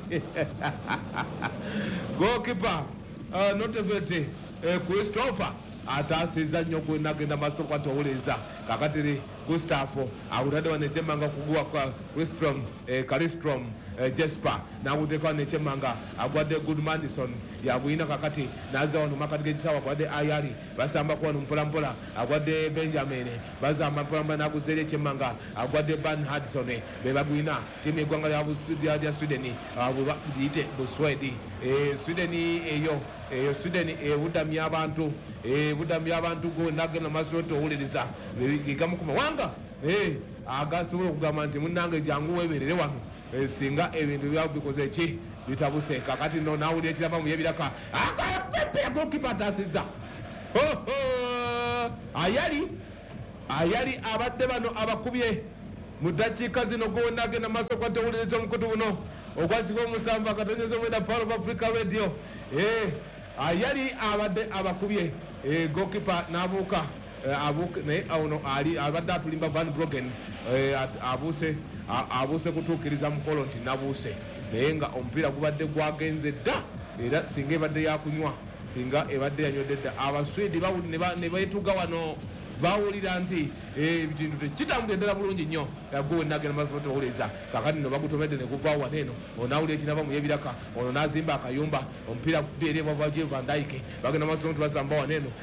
goalkeeper Notevete Christopher ataasiza nnyo gwe nagenda maaso kwati owuliriza kakatiri Gustavo awulidde wano ekyemmanga kuguwa kwa Christrom Calistrom Jesper n'aguteeka wano ekyemmanga agwadde Good Madison yagwina kakati n'azza wano makati g'ekisaawa agwadde Ayari basambaku wano mpolampola agwadde Benjamin bazamba mpolampola n'aguza eri ekyemmanga agwadde Ban Hudson be bagwina ttiimu y'eggwanga lya Sweden giyite Buswedi Sweden eyo eyo Sweden ebudamya abantu ebudamya abantu gwe nagenda maaso towuliriza gigamu ku mawanga agasobola okugamba nti munnange jangu weeberere wano singa ebintu byabikoze ki bitabuse kakati no naawulira ekirava mu yebiraka akapepe goalkeeper ataasizza ayali ayali abadde bano abakubye mu ddakiika zino gwe nagenda maaso kwa towuliriza omukutu buno ogwakika omusanvu akatonyeza omwenda Power of Africa Radio ayali abadde abakubye goalkeeper n'abuuka naye ono ali abadde atulimba Van Brogen abuuse abuuse kutuukiriza mukolo nti nabuuse naye nga omupiira gubadde gwagenze dda era singa ebadde yakunywa singa ebadde yanywedde dda Abaswidi ne beetuga wano bawulira nti ekintu tekitambula ddala bulungi nnyo gwe nagenda maaso towuliriza kakati no bagutomedde ne guvaawo wano eno onaawulira ekinava mu yebiraka ono n'azimba akayumba omupiira eri bava Virgil van Dijk bagenda maaso nti basamba wano eno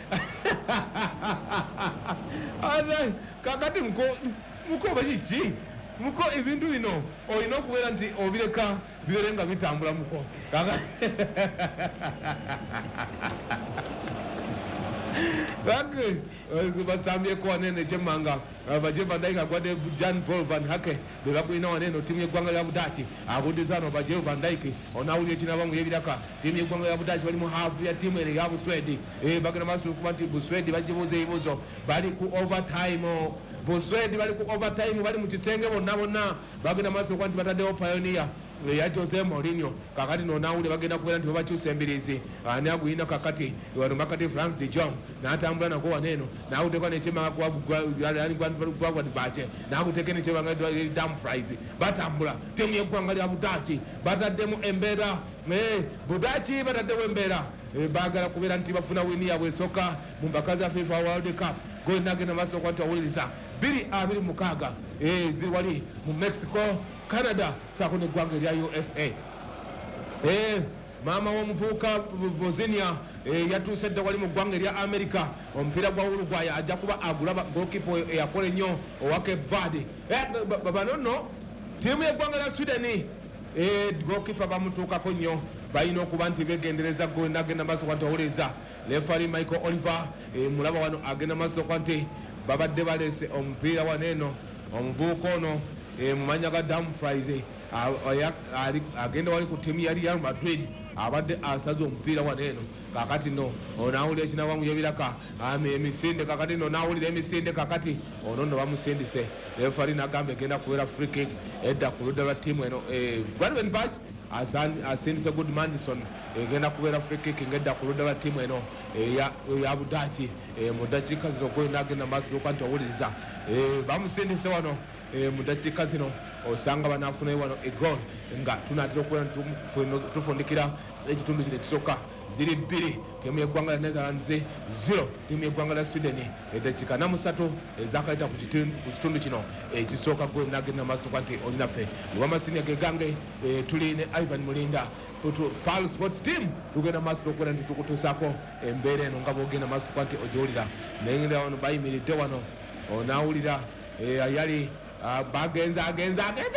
kakati mukoba kiki muko ebintu bino olina okubeera nti obireka bibeere nga bitambula muko Bake basambye ko wanene chemanga baje vandaika kwade Jan Paul van Hake bebakwina wanene timu y'eggwanga lya Budachi akudizano baje Van Dijk onawulye kina bangu yebiraka timu y'eggwanga lya Budachi bali mu half ya timu eri ya Buswedi eh bagana masu kubanti Buswedi bajibuze ibuzo bali ku overtime Buswedi bali ku overtime bali mu kisenge bonna bonna bagana masu kwanti bataddewo Pioneer ya Jose Mourinho kakati nonawule bagenda kubera nti babakyusa embirizi ani aguyina kakati wano makati Frank de Jong n'atambula nako waneno n'awutekwa n'ekyemanga gwavwad bache n'akuteke n'ekyemanga dam fries batambula temu y'eggwanga lya Budachi bataddemu embeera Budachi bataddemu embeera baagala kubeera nti bafuna wini yabwe esooka mu mpaka za FIFA World Cup golina agenda maaso kwanti awuliriza bbiri abiri mukaaga ziri wali mu Mexico Canada saako n'eggwanga erya U S A eh mama w'omuvubuka Vozinia yatuuse dda wali mu ggwanga erya America omupiira gwa Uruguay ajja kuba agulaba goalkeeper eyakola ennyo owa Cape Verde bano nno tiimu y'eggwanga lya Sweden goalkeeper bamutuukako nnyo balina okuba nti begendereza gol nagenda maaso kwanti awuliriza refari Michael Oliver mulaba wano agenda maaso kwanti babadde baleese omupiira waneeno omuvubuka ono mumanya ga Dumfries agenda wali ku timu ya Real Madrid abadde asaze omupiira waneeno kakati no onawulira ekinawamu yebiraka emisinde kakati no nawulira emisinde kakati ono no bamusindise refari nagamba egenda kubeera free kick edda ku ludda lwa tiimu eno Gravenberch asindise Good Madison egenda kubeera free kick ngedda ku ludda lwa tiimu eno eya Budachi mu ddakiika zino gwe nagenda maaso lwokanti owuliriza bamusindise wano mu ddakiika zino osanga banafunayo wano egol nga tunatera okubeera tufundikira ekitundu kino ekisooka ziri bbiri tiimu y'eggwanga lya Netherlands zero tiimu y'eggwanga lya Sweden eddakiika namusatu ezakayita ku kitundu kino ekisooka gwe nagenda maaso kwanti olinaffe lwamasiniya gegange tuli ne Ivan Mulinda Pal Sports Team lugenda maaso okubeera nti tukutuusaako embeera eno nga bwogenda maaso kwanti ogyowulira nengenda wano bayimiridde wano onawulira yali bagenza agenza agenza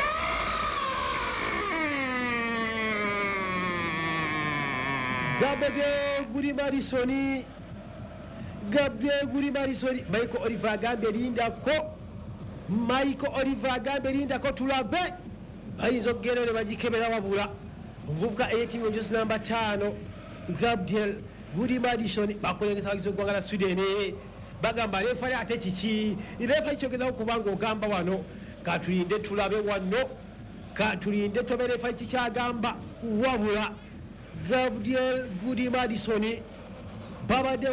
Gabriel Guri Madison Gabriel Guri Madison Michael Oliver agambye lindako Michael Oliver agambye lindako tulabe bayinza okugenda ne bagikebera wabula omuvubuka ey'ettiimu y'omujosi namba ttaano Gabriel Guri Madison bakulengesa abagizi eggwanga lya Sweden bagamba refari ate kiki refari kyogeza okubanga ogamba wano katulinde tulabe wano katulinde tulabe refari kikyagamba wabula Gabriel Guri Madison babadde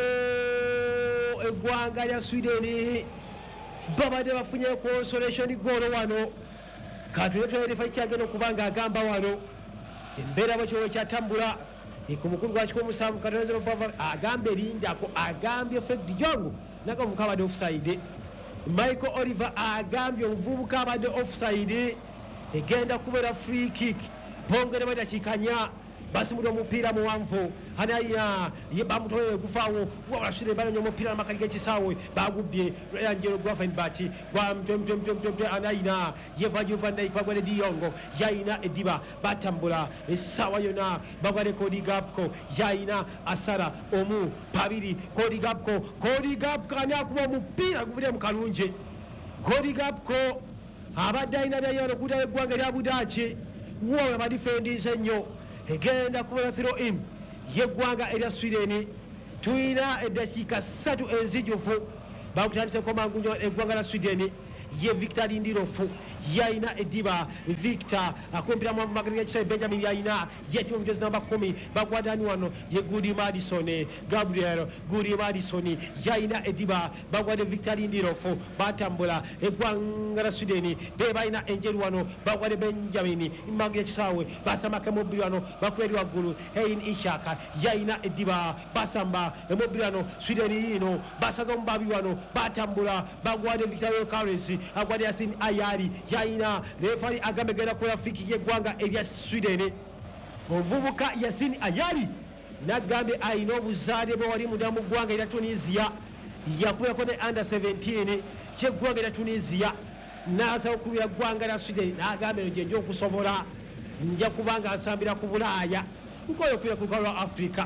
eggwanga lya Sweden babadde bafunye consolation goal wano katulinde tulabe refari kyagenda okubanga agamba wano embeera bwekyo kyatambula ku mukulu gwakiko omusanvu katoneza bava agambe lindako agambye Frank de Jong nakavubuka abadde offside Michael Oliver agambye omuvubuka abadde offside egenda kubeera free kick bongere badakiika nnya basimula omupiira muwanvu anayina ye bamutwalire gufaawo wabasire balanya omupiira namakali g'ekisaawe bagubbye yanjero Gravenberch gwa mtemtemtemtemte anayina yevajo Van Dijk bagwade De Jong yayina ediba batambula essaawa yona bagwade Cody Gakpo yayina asara omu babiri Cody Gakpo Cody Gakpo ani akuba omupiira guvudde mu kalungi Cody Gakpo abadde ayina byayona okuddayo eggwanga lya Budachi wowe badifendinze nnyo egenda kubeera throw in yeggwanga erya Sweden tuyina eddakiika ssatu enzijufu bakutandiseko mangu nnyo eggwanga lya Sweden ye Victor Lindelof yayina ediba Victor akumpira mwavu magari g'ekisaawe Benjamin yayina yetimu omujozi namba kumi bagwadani wano ye Guri Madison Gabriel Guri Madison yayina ediba bagwade Victor Lindelof batambula eggwanga lya Sweden be bayina enjeru wano bagwade Benjamin magari g'ekisaawe basamaka emobiri wano bakweri waggulu Hein Ishaka yayina ediba basamba emobiri wano Sweden yino basaza omubabi wano batambula bagwade Victor Kares agwade Yasin Ayari yayina refari agambe genda kola fiki yeggwanga erya Sweden omuvubuka Yasin Ayari nagambe ayina obuzaade bwe wali mudamu ggwanga erya Tunisia yakubirako ne under seventeen kyeggwanga erya Tunisia nasa okubira ggwanga lya Sweden nagambe nje nja okusobola nja kubanga asambira ku Bulaaya nkoyo kubira ku lwa Africa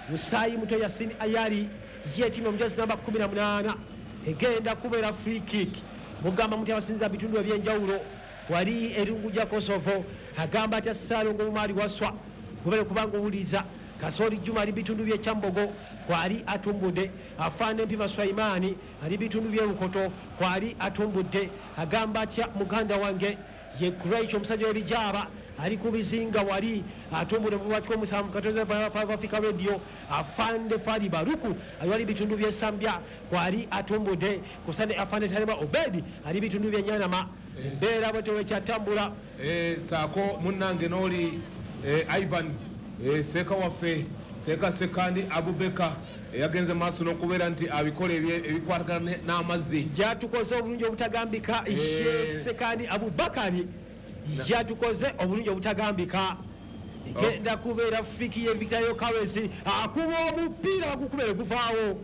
Musayi Muto Yasin Ayari yetimya omujazi namba kumi na munaana egenda kubeera free kick mugamba muti abasinza bitundu ebyenjawulo wali erungu ja Kosovo agamba ati Ssalongo Mumaali waswa kubere kubanga owuliza Kasori Juma ali bitundu bye Kyambogo kwali atumbudde afande Mpima Sulaimani ali bitundu bye Bukoto kwali atumbudde agamba atya muganda wange ye Croatia omusajja w'ebijaba ali kubizinga wali atumbudde mu lwaki omusamu katoze pa Africa Radio afande Fali Baruku ali bitundu bye Sambia kwali atumbudde kusande afande Talema Obedi ali bitundu bye Nyanama embeera bwe tewekyatambula eh saako munnange n'oli eh, Ivan eh, Seka waffe Seka Sekandi Abubeka yagenze maaso n'okubeera nti abikola ebikwatagana n'amazzi yatukoze obulungi obutagambika Sheikh Sekandi Abubakari yatukoze obulungi obutagambika egenda kubeera friki ye Victor Yokares akuba omupiira bagukubere guvaawo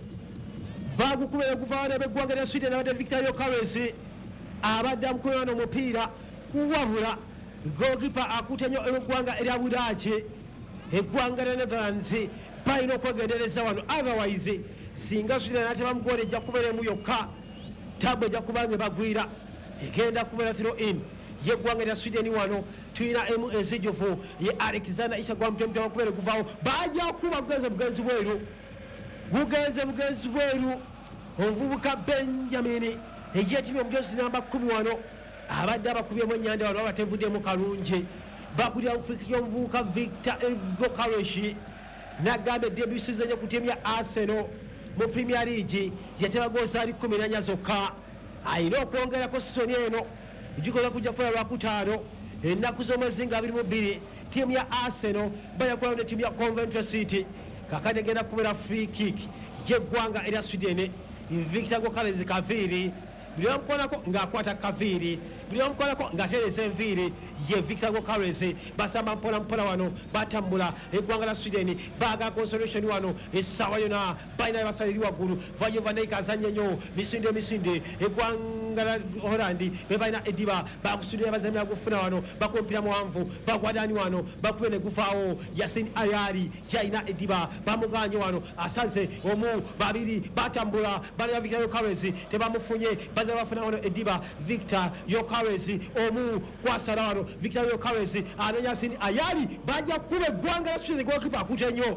bagukubere guvaawo n'abeggwanga lya Sweden abadde Victor Yokares abadde amukulana omupiira wabula goalkeeper akutte nnyo eggwanga erya Budaki eggwanga lya Netherlands balina okwegendereza wano otherwise singa Sweden ateba mugoole ejja kubeera emu yokka tabu ejja kubanga bagwira egenda kubeera throw in yeggwanga lya Sweden wano tulina emu ezijufu ye Alexander Isha gwa mutemu kubere guvaawo bajja kuba bugenze bugenzi bweru bugenze bugenzi bweru omuvubuka Benjamin eyetimya omujozi namba kumi wano abadde abakubyemu ennyanda wano abatevuddemu kalungi bakulira mufriki y'omuvubuka Victor Yokares nagamba debut season yo ku ttiimu ya Arsenal mu Premier League yateba gooza ali kumi na nnya zokka ayina okwongerako sisoni eno ejikola kujja kukola lwakutaano ennaku z'omwezi nga abiri mu bbiri ttiimu ya Arsenal bayakola ne ttiimu ya Coventry City kakati egenda kubeera free kick yeggwanga erya Sweden Victor Yokares Kaviri buli omukolako ng'akwata Kaviri buli omukolako ng'atereza enviiri ye Victor Yokares basamba mpola mpola wano batambula eggwanga la Sweden baagala consolation wano essaawa yona balina basaliri waggulu Vayo Van Dijk azanye nnyo misinde emisinde eggwanga la Holland be balina eddiba bakusudira bazamira gufuna wano bakumpira muwanvu bagwadani wano bakube ne gufaawo Yasin Ayari yalina eddiba bamuganye wano asaze omu babiri batambula balina Victor Yokares tebamufunye baza bafuna wano eddiba Victor Yokares omu kwasala wano Victor Yokares anonya Yasin Ayari bajja kuba eggwanga la Sweden goalkeeper akute nnyo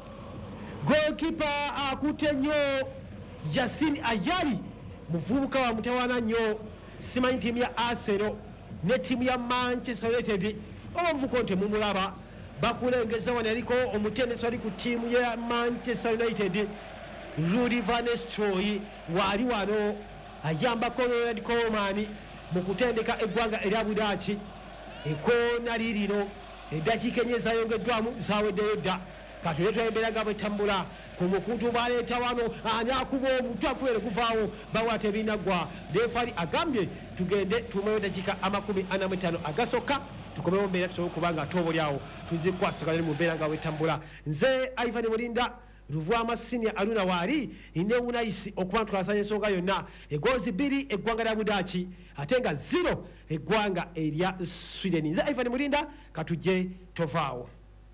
goalkeeper akute nnyo Yasin Ayari muvubuka wa mutawana nnyo simanyi ttiimu ya Arsenal ne ttiimu ya Manchester United omuvuko nte mumulaba bakulengeza wano yaliko omutendesi wali ku ttiimu ya Manchester United Rudy Van Nistelrooy wali wano ayambako Ronald Koeman mu kutendeka eggwanga erya Budaki ekoona lirino eddakiika enye zayongeddwamu zaweddeyo dda kati ne twayemberaga bwetambula ku mukutu baleeta wano ani akuba omutwe akubere guvaawo bawa tebinaggwa refari agambye tugende tumeyo eddakiika amakumi ana mu etaano agasokka tukomewo mbeera tusobola okubanga atobolyawo tuzikwasagana mu mbeera nga bwetambula nze Ivan Mulinda Ruvwama Senior Aluna wali inewuna isi okuba tukasanya ensonga yonna egozi bbiri eggwanga lya Budaki ate nga zero eggwanga erya Sweden nze Ivan Mulinda katujje tovaawo.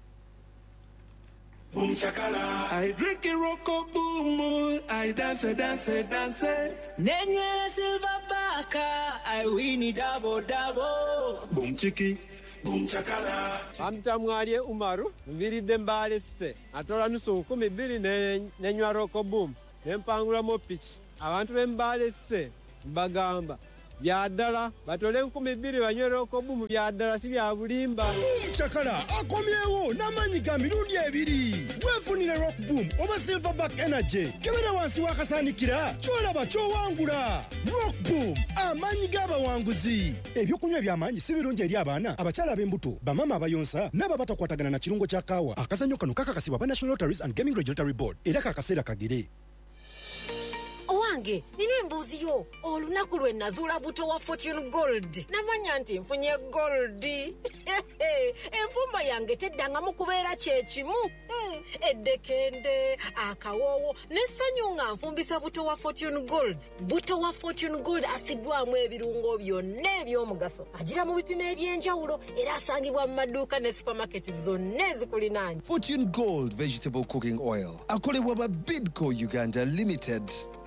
Boom chakala, I drink a rocko boom, I dance, dance, dance. Nenye silver baka, I win it double double. Boom chiki, boom chakala. Amtamwalye Umaru, mviridde Mbale City. Atola nusu kumi bbiri ne nywa rocko boom. Nempangula mo pitch. Abantu be Mbale City bagamba byaddala batole nkumi bbiri banywe rocko boom byaddala si bya bulimba. Boom chakala akomyewo n'amanyi ga mirundi ebiri. Wefunire rock boom oba silverback energy. Kebera wansi wakasaanikira kyolaba kyowangula. Rock boom amanyi g'abawanguzi. Ebyokunywa eby'amaanyi si birungi eri abaana abakyala ab'embuto bamama abayonsa n'abo batakwatagana na kirungo kya kaawa. Akazannyo kano kakakasibwa ba National Lotteries and Gaming Regulatory Board era kakaseera kagere. Munange, nina embuuzi yo. Olunaku lwe nazuula buto wa Fortune Gold. Namanya nti nfunye gold. Enfumba yange teddangamu kubeera kye kimu. Hmm. Eddekende, akawoowo, n'essanyu nga nfumbisa buto wa Fortune Gold. Buto wa Fortune Gold asiddwamu ebirungo byonna eby'omugaso. Agira mu bipimo eby'enjawulo era asangibwa mu maduuka ne supermarket zonna ezikulinaanye. Fortune Gold Vegetable Cooking Oil. Akolebwa ba Bidco Uganda Limited.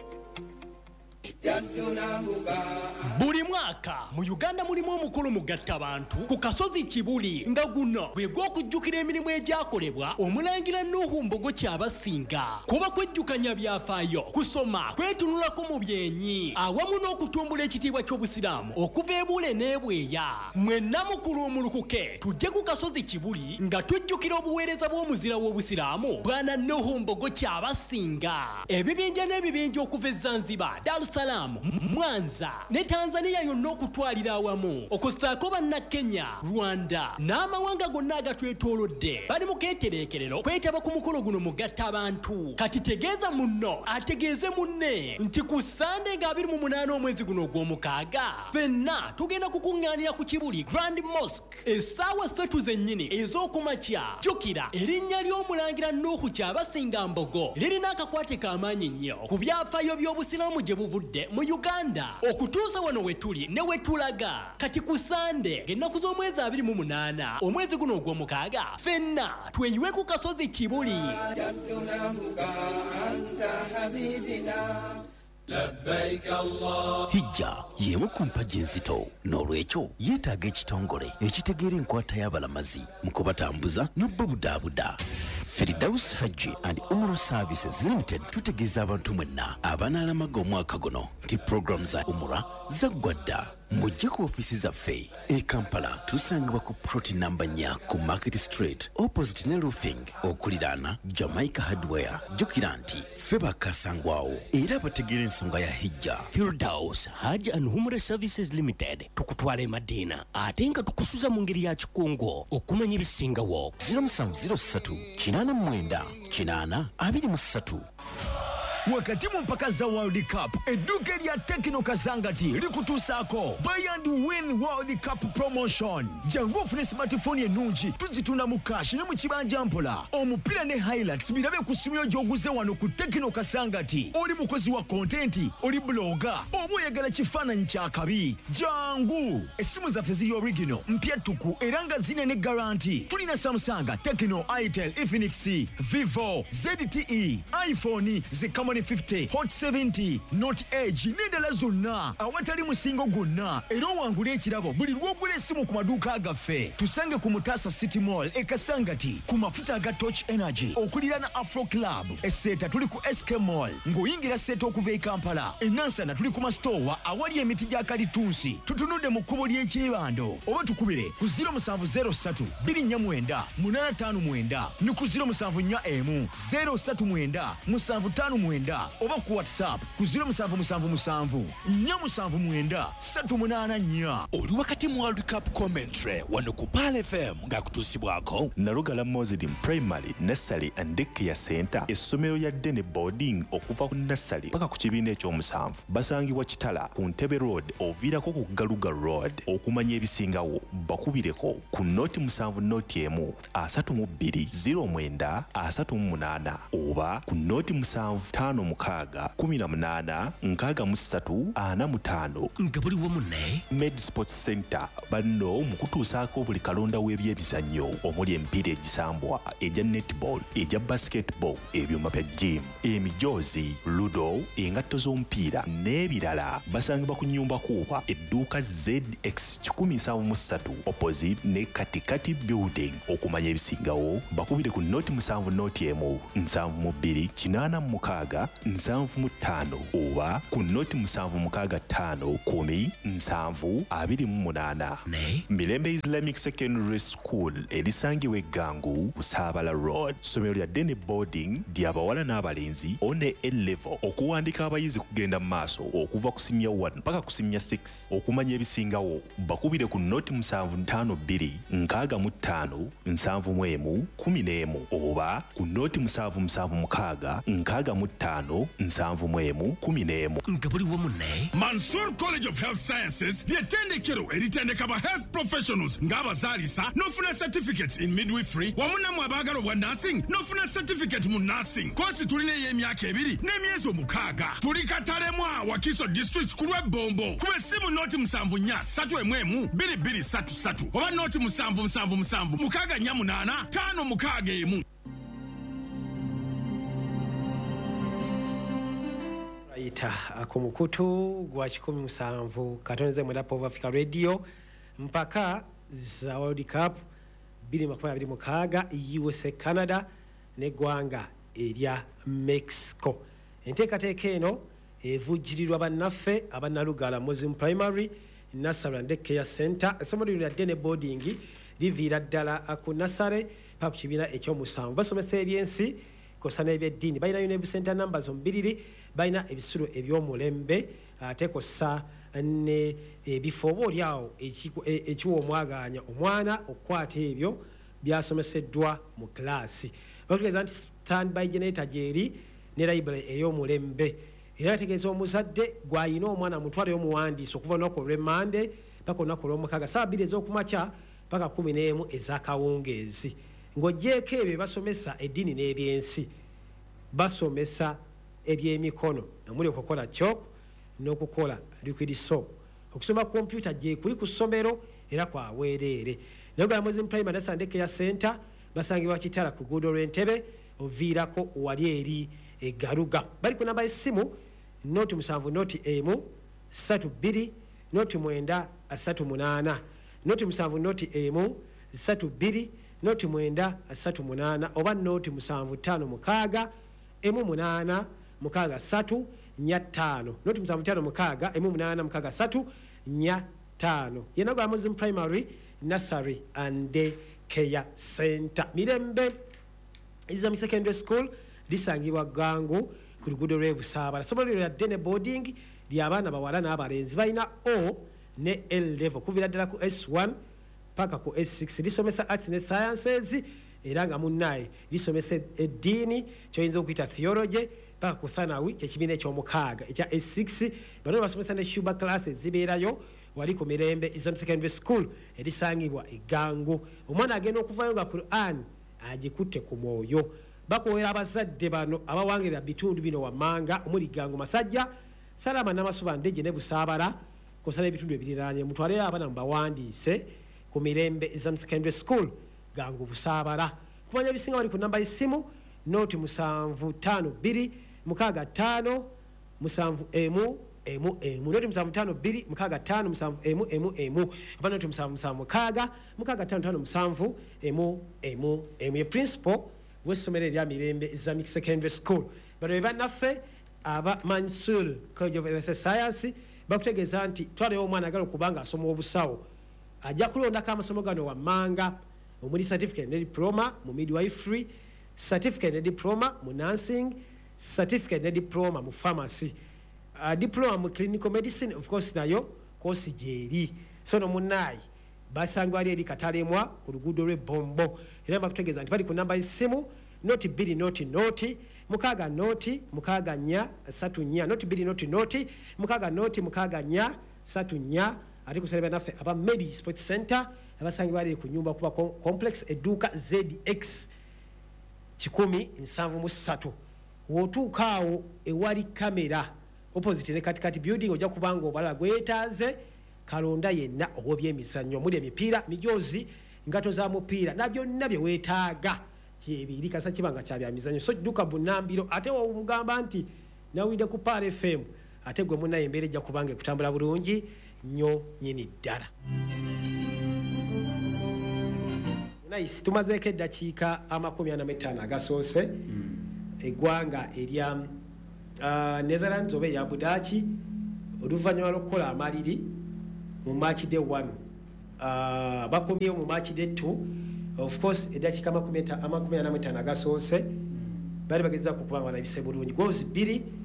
Buli mwaka mu Uganda mulimu omukulu mugatta abantu ku kasozi Kibuli nga guno gwe gw'okujjukira emirimu egyakolebwa omulangira Nuhu Mbogo Kyabasinga kuba kwejjukanya byafaayo kusoma kwetunulako mu byenyi awamu n'okutumbula ekitiibwa ky'obusiraamu okuva ebule n'ebweya mwenna mukulu omulukuke tujje ku kasozi Kibuli nga tujjukira obuweereza bw'omuzira w'obusiraamu bwana Nuhu Mbogo Kyabasinga ebibinja n'ebibinja okuva e Zanzibar, Dar es Salaam, Mwanza ne Tanzania yonna okutwalira awamu okusaako banna Kenya, Rwanda n'amawanga gonna agatwetoolodde bali mu keetereekerero kwetaba ku mukolo guno mugatta abantu kati tegeeza munno ategeeze munne nti ku Sande nga abiri mu munaana omwezi guno ogw'omukaaga ffenna tugenda kukuŋŋaanira ku Kibuli Grand Mosque essaawa ssatu zennyini ez'okumakya. Jjukira erinnya ly'omulangira Nuhu Kyabasinga Mbogo lirina akakwate k'amaanyi nnyo ku byafaayo by'obusiraamu gye buvudde mu Uganda okutuusa wano we tuli ne we tulaga. Kati ku Sande ng'ennaku z'omwezi abiri mu munaana omwezi guno ogw'omukaaga ffenna tweyiwe ku kasozi Kibuli. Hijja y'emu ku mpagi enzito n'olwekyo yeetaaga ekitongole ekitegeera enkwata y'abalamazi mu kubatambuza n'obbabudaabuda. Firdaus Hajji and Umrah Services Limited tutegeeza abantu mwenna abanaalamaga omwaka guno nti program za Umrah zaggwa dda. Mujje ku ofisi zaffe e Kampala tusangibwa ku ploti namba nnya ku Market Street opposite ne roofing okuliraana Jamaica Hardware. Jjukira nti ffe bakasangwawo era bategeera ensonga ya hijja. Firdaus Hajji and Umrah Services Limited tukutwala e Madina ate nga tukusuza mu ngeri ya kikungo okumanya ebisingawo. zero seven zero three kinaana mwenda kinaana abiri mu ssatu. Wakati mu mpaka za World Cup edduuka erya Tekno Kasangati likutuusaako Buy and Win World Cup Promotion. Jangu ofune smartphone ennungi tuzitunda mu cash ne mu kibanja mpola. Omupiira ne highlights birabe ku ssimu gy'oguze wano ku Tekno Kasangati. Oli mukozi wa content, oli blogger, oba oyagala kifaananyi kya kabi. Jangu essimu zaffe ziri original mpya ttuku era nga zine ne guarantee. Tulina Samsung, Tekno, Itel, Infinix, Vivo, Z T E, iPhone, Zikamani fifty, Hot seventy, Note Edge n'endala zonna awatali musingo gwonna era owangula ekirabo buli lw'ogula essimu ku maduuka gaffe. Tusange ku Mutasa City Mall e Kasangati ku mafuta aga Torch Energy okulira na Afro Club. Esseeta tuli ku S K Mall ng'oyingira Seeta okuva e Kampala. E Nansana tuli ku masitowa awali emiti gya kalitunsi. Tutunudde mu kkubo ly'ekyebando oba tukubire ku zero seven zero three two nine nine eight five nine ne ku zero seven four one zero three nine seven five nine oba ku WhatsApp ku zero seven seven seven four nine seven nine three eight four. Oli wakati mu World Cup commentary wano ku Pal F M ng'akutuusibwako Nalugala Muslim Primary Nursery and Daycare Center, essomero lya Dene Boarding okuva ku nursery paka ku kibiina ekyomusanvu. Basangibwa Kitala ku Ntebe Road oviirako ku Galuga Road. Okumanya ebisingawo bakubireko ku noti musanvu noti emu asatu mu bbiri zero mwenda asatu mu munaana oba ku noti musanvu ttaano mukaaga kumi na munaana nkaaga mu ssatu ana mu ttaano. Nga buli wamu ne Med Sports Center banno mu kutuusaako buli kalonda w'ebyebizannyo omuli emipiira egisambwa egya netball egya basketball ebyuma bya gym emijoozi ludo engatto z'omupiira n'ebirala. Basangibwa ku nnyumba kuuba edduuka Z X one seven three opposite ne Katikati Building. Okumanya ebisingawo bakubire ku noti musanvu noti emu nsanvu mu bbiri kinaana mu mukaaga nsanvu mu ttaano oba ku noti musanvu mukaaga ttaano kumi nsanvu abiri mu munaana. Mirembe Islamic Secondary School erisangibwa Eggangu Busaabala Road. Ssomero lya Dene Boarding ly'abawala n'abalenzi one A-level. Okuwandiika abayizi kugenda mu maaso okuva ku senior one paka ku senior six. Okumanya ebisingawo bakubire ku noti musanvu ttaano bbiri nkaaga mu ttaano nsanvu mu emu kumi n'emu oba ku noti musanvu musanvu mukaaga nkaaga mu ttaano ttaano nsanvu mu emu kumi n'emu nga buli wamu ne Mansour College of Health Sciences ly'ettendekero eritendeka ba health professionals ng'abazaalisa n'ofuna certificates in midwifery wamu nammwe abaagala obwa nursing n'ofuna certificate mu nursing. Koosi tulina ey'emyaka ebiri n'emyezi omukaaga. Tuli Katalemwa Wakiso District ku lw'Ebombo. Kuba essimu nooti musanvu nnya ssatu emu emu bbiri bbiri ssatu ssatu oba nooti musanvu musanvu musanvu mukaaga nnya munaana ttaano mukaaga emu. Ita ku mukutu gwa kikumi musanvu katonze mu Rap of Africa Radio mpaka za World Cup bbiri makumi abiri mukaaga U S A Canada ne gwanga erya Mexico. Enteekateeka eno evujjirirwa bannaffe abannalugala Muslim Primary Nursery and Care Center. Essomo lino lya Dene Boarding liviira ddala ku Nasare pa ku kibiina ekyomusanvu. Basomesa ebyensi kosa n'ebyeddiini. Balina Union Center numbers ombiriri, balina ebisulo eby'omulembe ate kosa ne ebifo oba awo ekiwa omwagaanya omwana okukwata ebyo byasomeseddwa mu klaasi. Bategeeza nti standby generator gyeri ne library ey'omulembe. Era yategeeza omuzadde gw'ayina omwana mutwale y'omuwandiisi okuva olunaku olw'Emmande paka olunaku olw'Omukaaga saa bbiri ez'okumakya paka kumi n'emu ez'akawungeezi. Ng'oggyeko ebyo basomesa eddiini n'ebyensi basomesa ebyemikono omuli okukola chalk n'okukola liquid soap. Okusoma kompyuta gye kuli ku ssomero era kwaweereere. Nayogala Muslim Primary Nursery and Care Center basangibwa Kitala ku luguudo lw'Entebe oviirako wali eri egaluga. Bali ku namba y'essimu noti musanvu noti emu ssatu bbiri noti mwenda ssatu munaana noti musanvu noti emu ssatu bbiri noti mwenda ssatu munaana oba noti musanvu ttaano mukaaga emu munaana mukaaga ssatu nnya ttaano noti musanvu ttaano mukaaga emu munaana mukaaga ssatu nnya ttaano. Yenagala Muslim Primary Nursery and Care Center. Mirembe Islamic Secondary School lisangibwa Gangu ku luguudo lw'Ebusaabala. Essomo lino lya Dene Boarding ly'abaana bawala n'abalenzi balina O ne L level kuviira ddala ku S one paka ku S six. Lisomesa arts ne sciences era nga munnaye lisomesa eddiini ky'oyinza okuyita theology paka ku thanawi kyekibiina eky'omukaaga ekya S six. Bano basomesa ne shuba classes zibeerayo wali ku Mirembe Islamic Secondary School erisangibwa egangu. Omwana agenda okuvayo nga Quran agikutte ku mwoyo. Bakoowera abazadde bano abawangirira bitundu bino wammanga omuli Gangu Masajja Salama Namasuba Ndejje ne Busaabala kosala ebitundu ebiriraanye mutwale abaana mubawandiise ku Mirembe Islamic Secondary School Gangu Busaabala. Kumanya ebisinga bali ku namba y'essimu noti musanvu ttaano bbiri mukaaga ttaano musanvu emu emu emu noti musanvu ttaano bbiri mukaaga ttaano musanvu emu emu emu oba noti musanvu musanvu mukaaga mukaaga ttaano ttaano musanvu emu emu emu. Ye principal w'essomero erya Mirembe Islamic Secondary School. Bano be bannaffe aba Mansour College of Health Science bakutegeeza nti twalewo omwana agala okubanga asoma obusawo ajja kulondako amasomo gano wammanga omuli certificate ne diploma mu midwifery, certificate ne diploma mu nursing, certificate ne diploma mu pharmacy, uh, diploma mu clinical medicine of course nayo kosi gyeri. So no munnayi basangibwa ali eri Katalemwa ku luguudo lw'Ebombo era bakutegeeza nti bali ku namba y'essimu noti bbiri noti noti mukaaga noti mukaaga nnya ssatu nnya noti bbiri noti noti mukaaga noti mukaaga nnya ssatu nnya. Ate kusalibwa naffe aba Medi Sports Center abasangibwa ali ku nyumba kuba complex edduuka Z X kikumi nsanvu mu ssatu. Wootuuka awo ewali kamera opposite ne katikati building ojja kubanga obalala gwetaaze kalonda yenna ow'ebyemizannyo omuli emipiira mijoozi ngato za mupiira na byonna bye weetaaga kyebiri kasa kibanga kya bya mizannyo. So dduka Bunambiro ate wamugamba nti nawulidde ku Paal F M ate gwe munnaye embeera ejja kubanga ekutambula bulungi nnyo nyini ddala. Nice, tumazeeko eddakiika amakumi ana mu ttaano agasoose eggwanga erya uh, Netherlands oba erya Budaaki oluvannyuma lw'okukola amaliri mu match day one uh, bakomyewo mu match day two of course eddakiika amakumi ana mu ttaano agasoose bali bagezaako kubanga banabise bulungi goals bbiri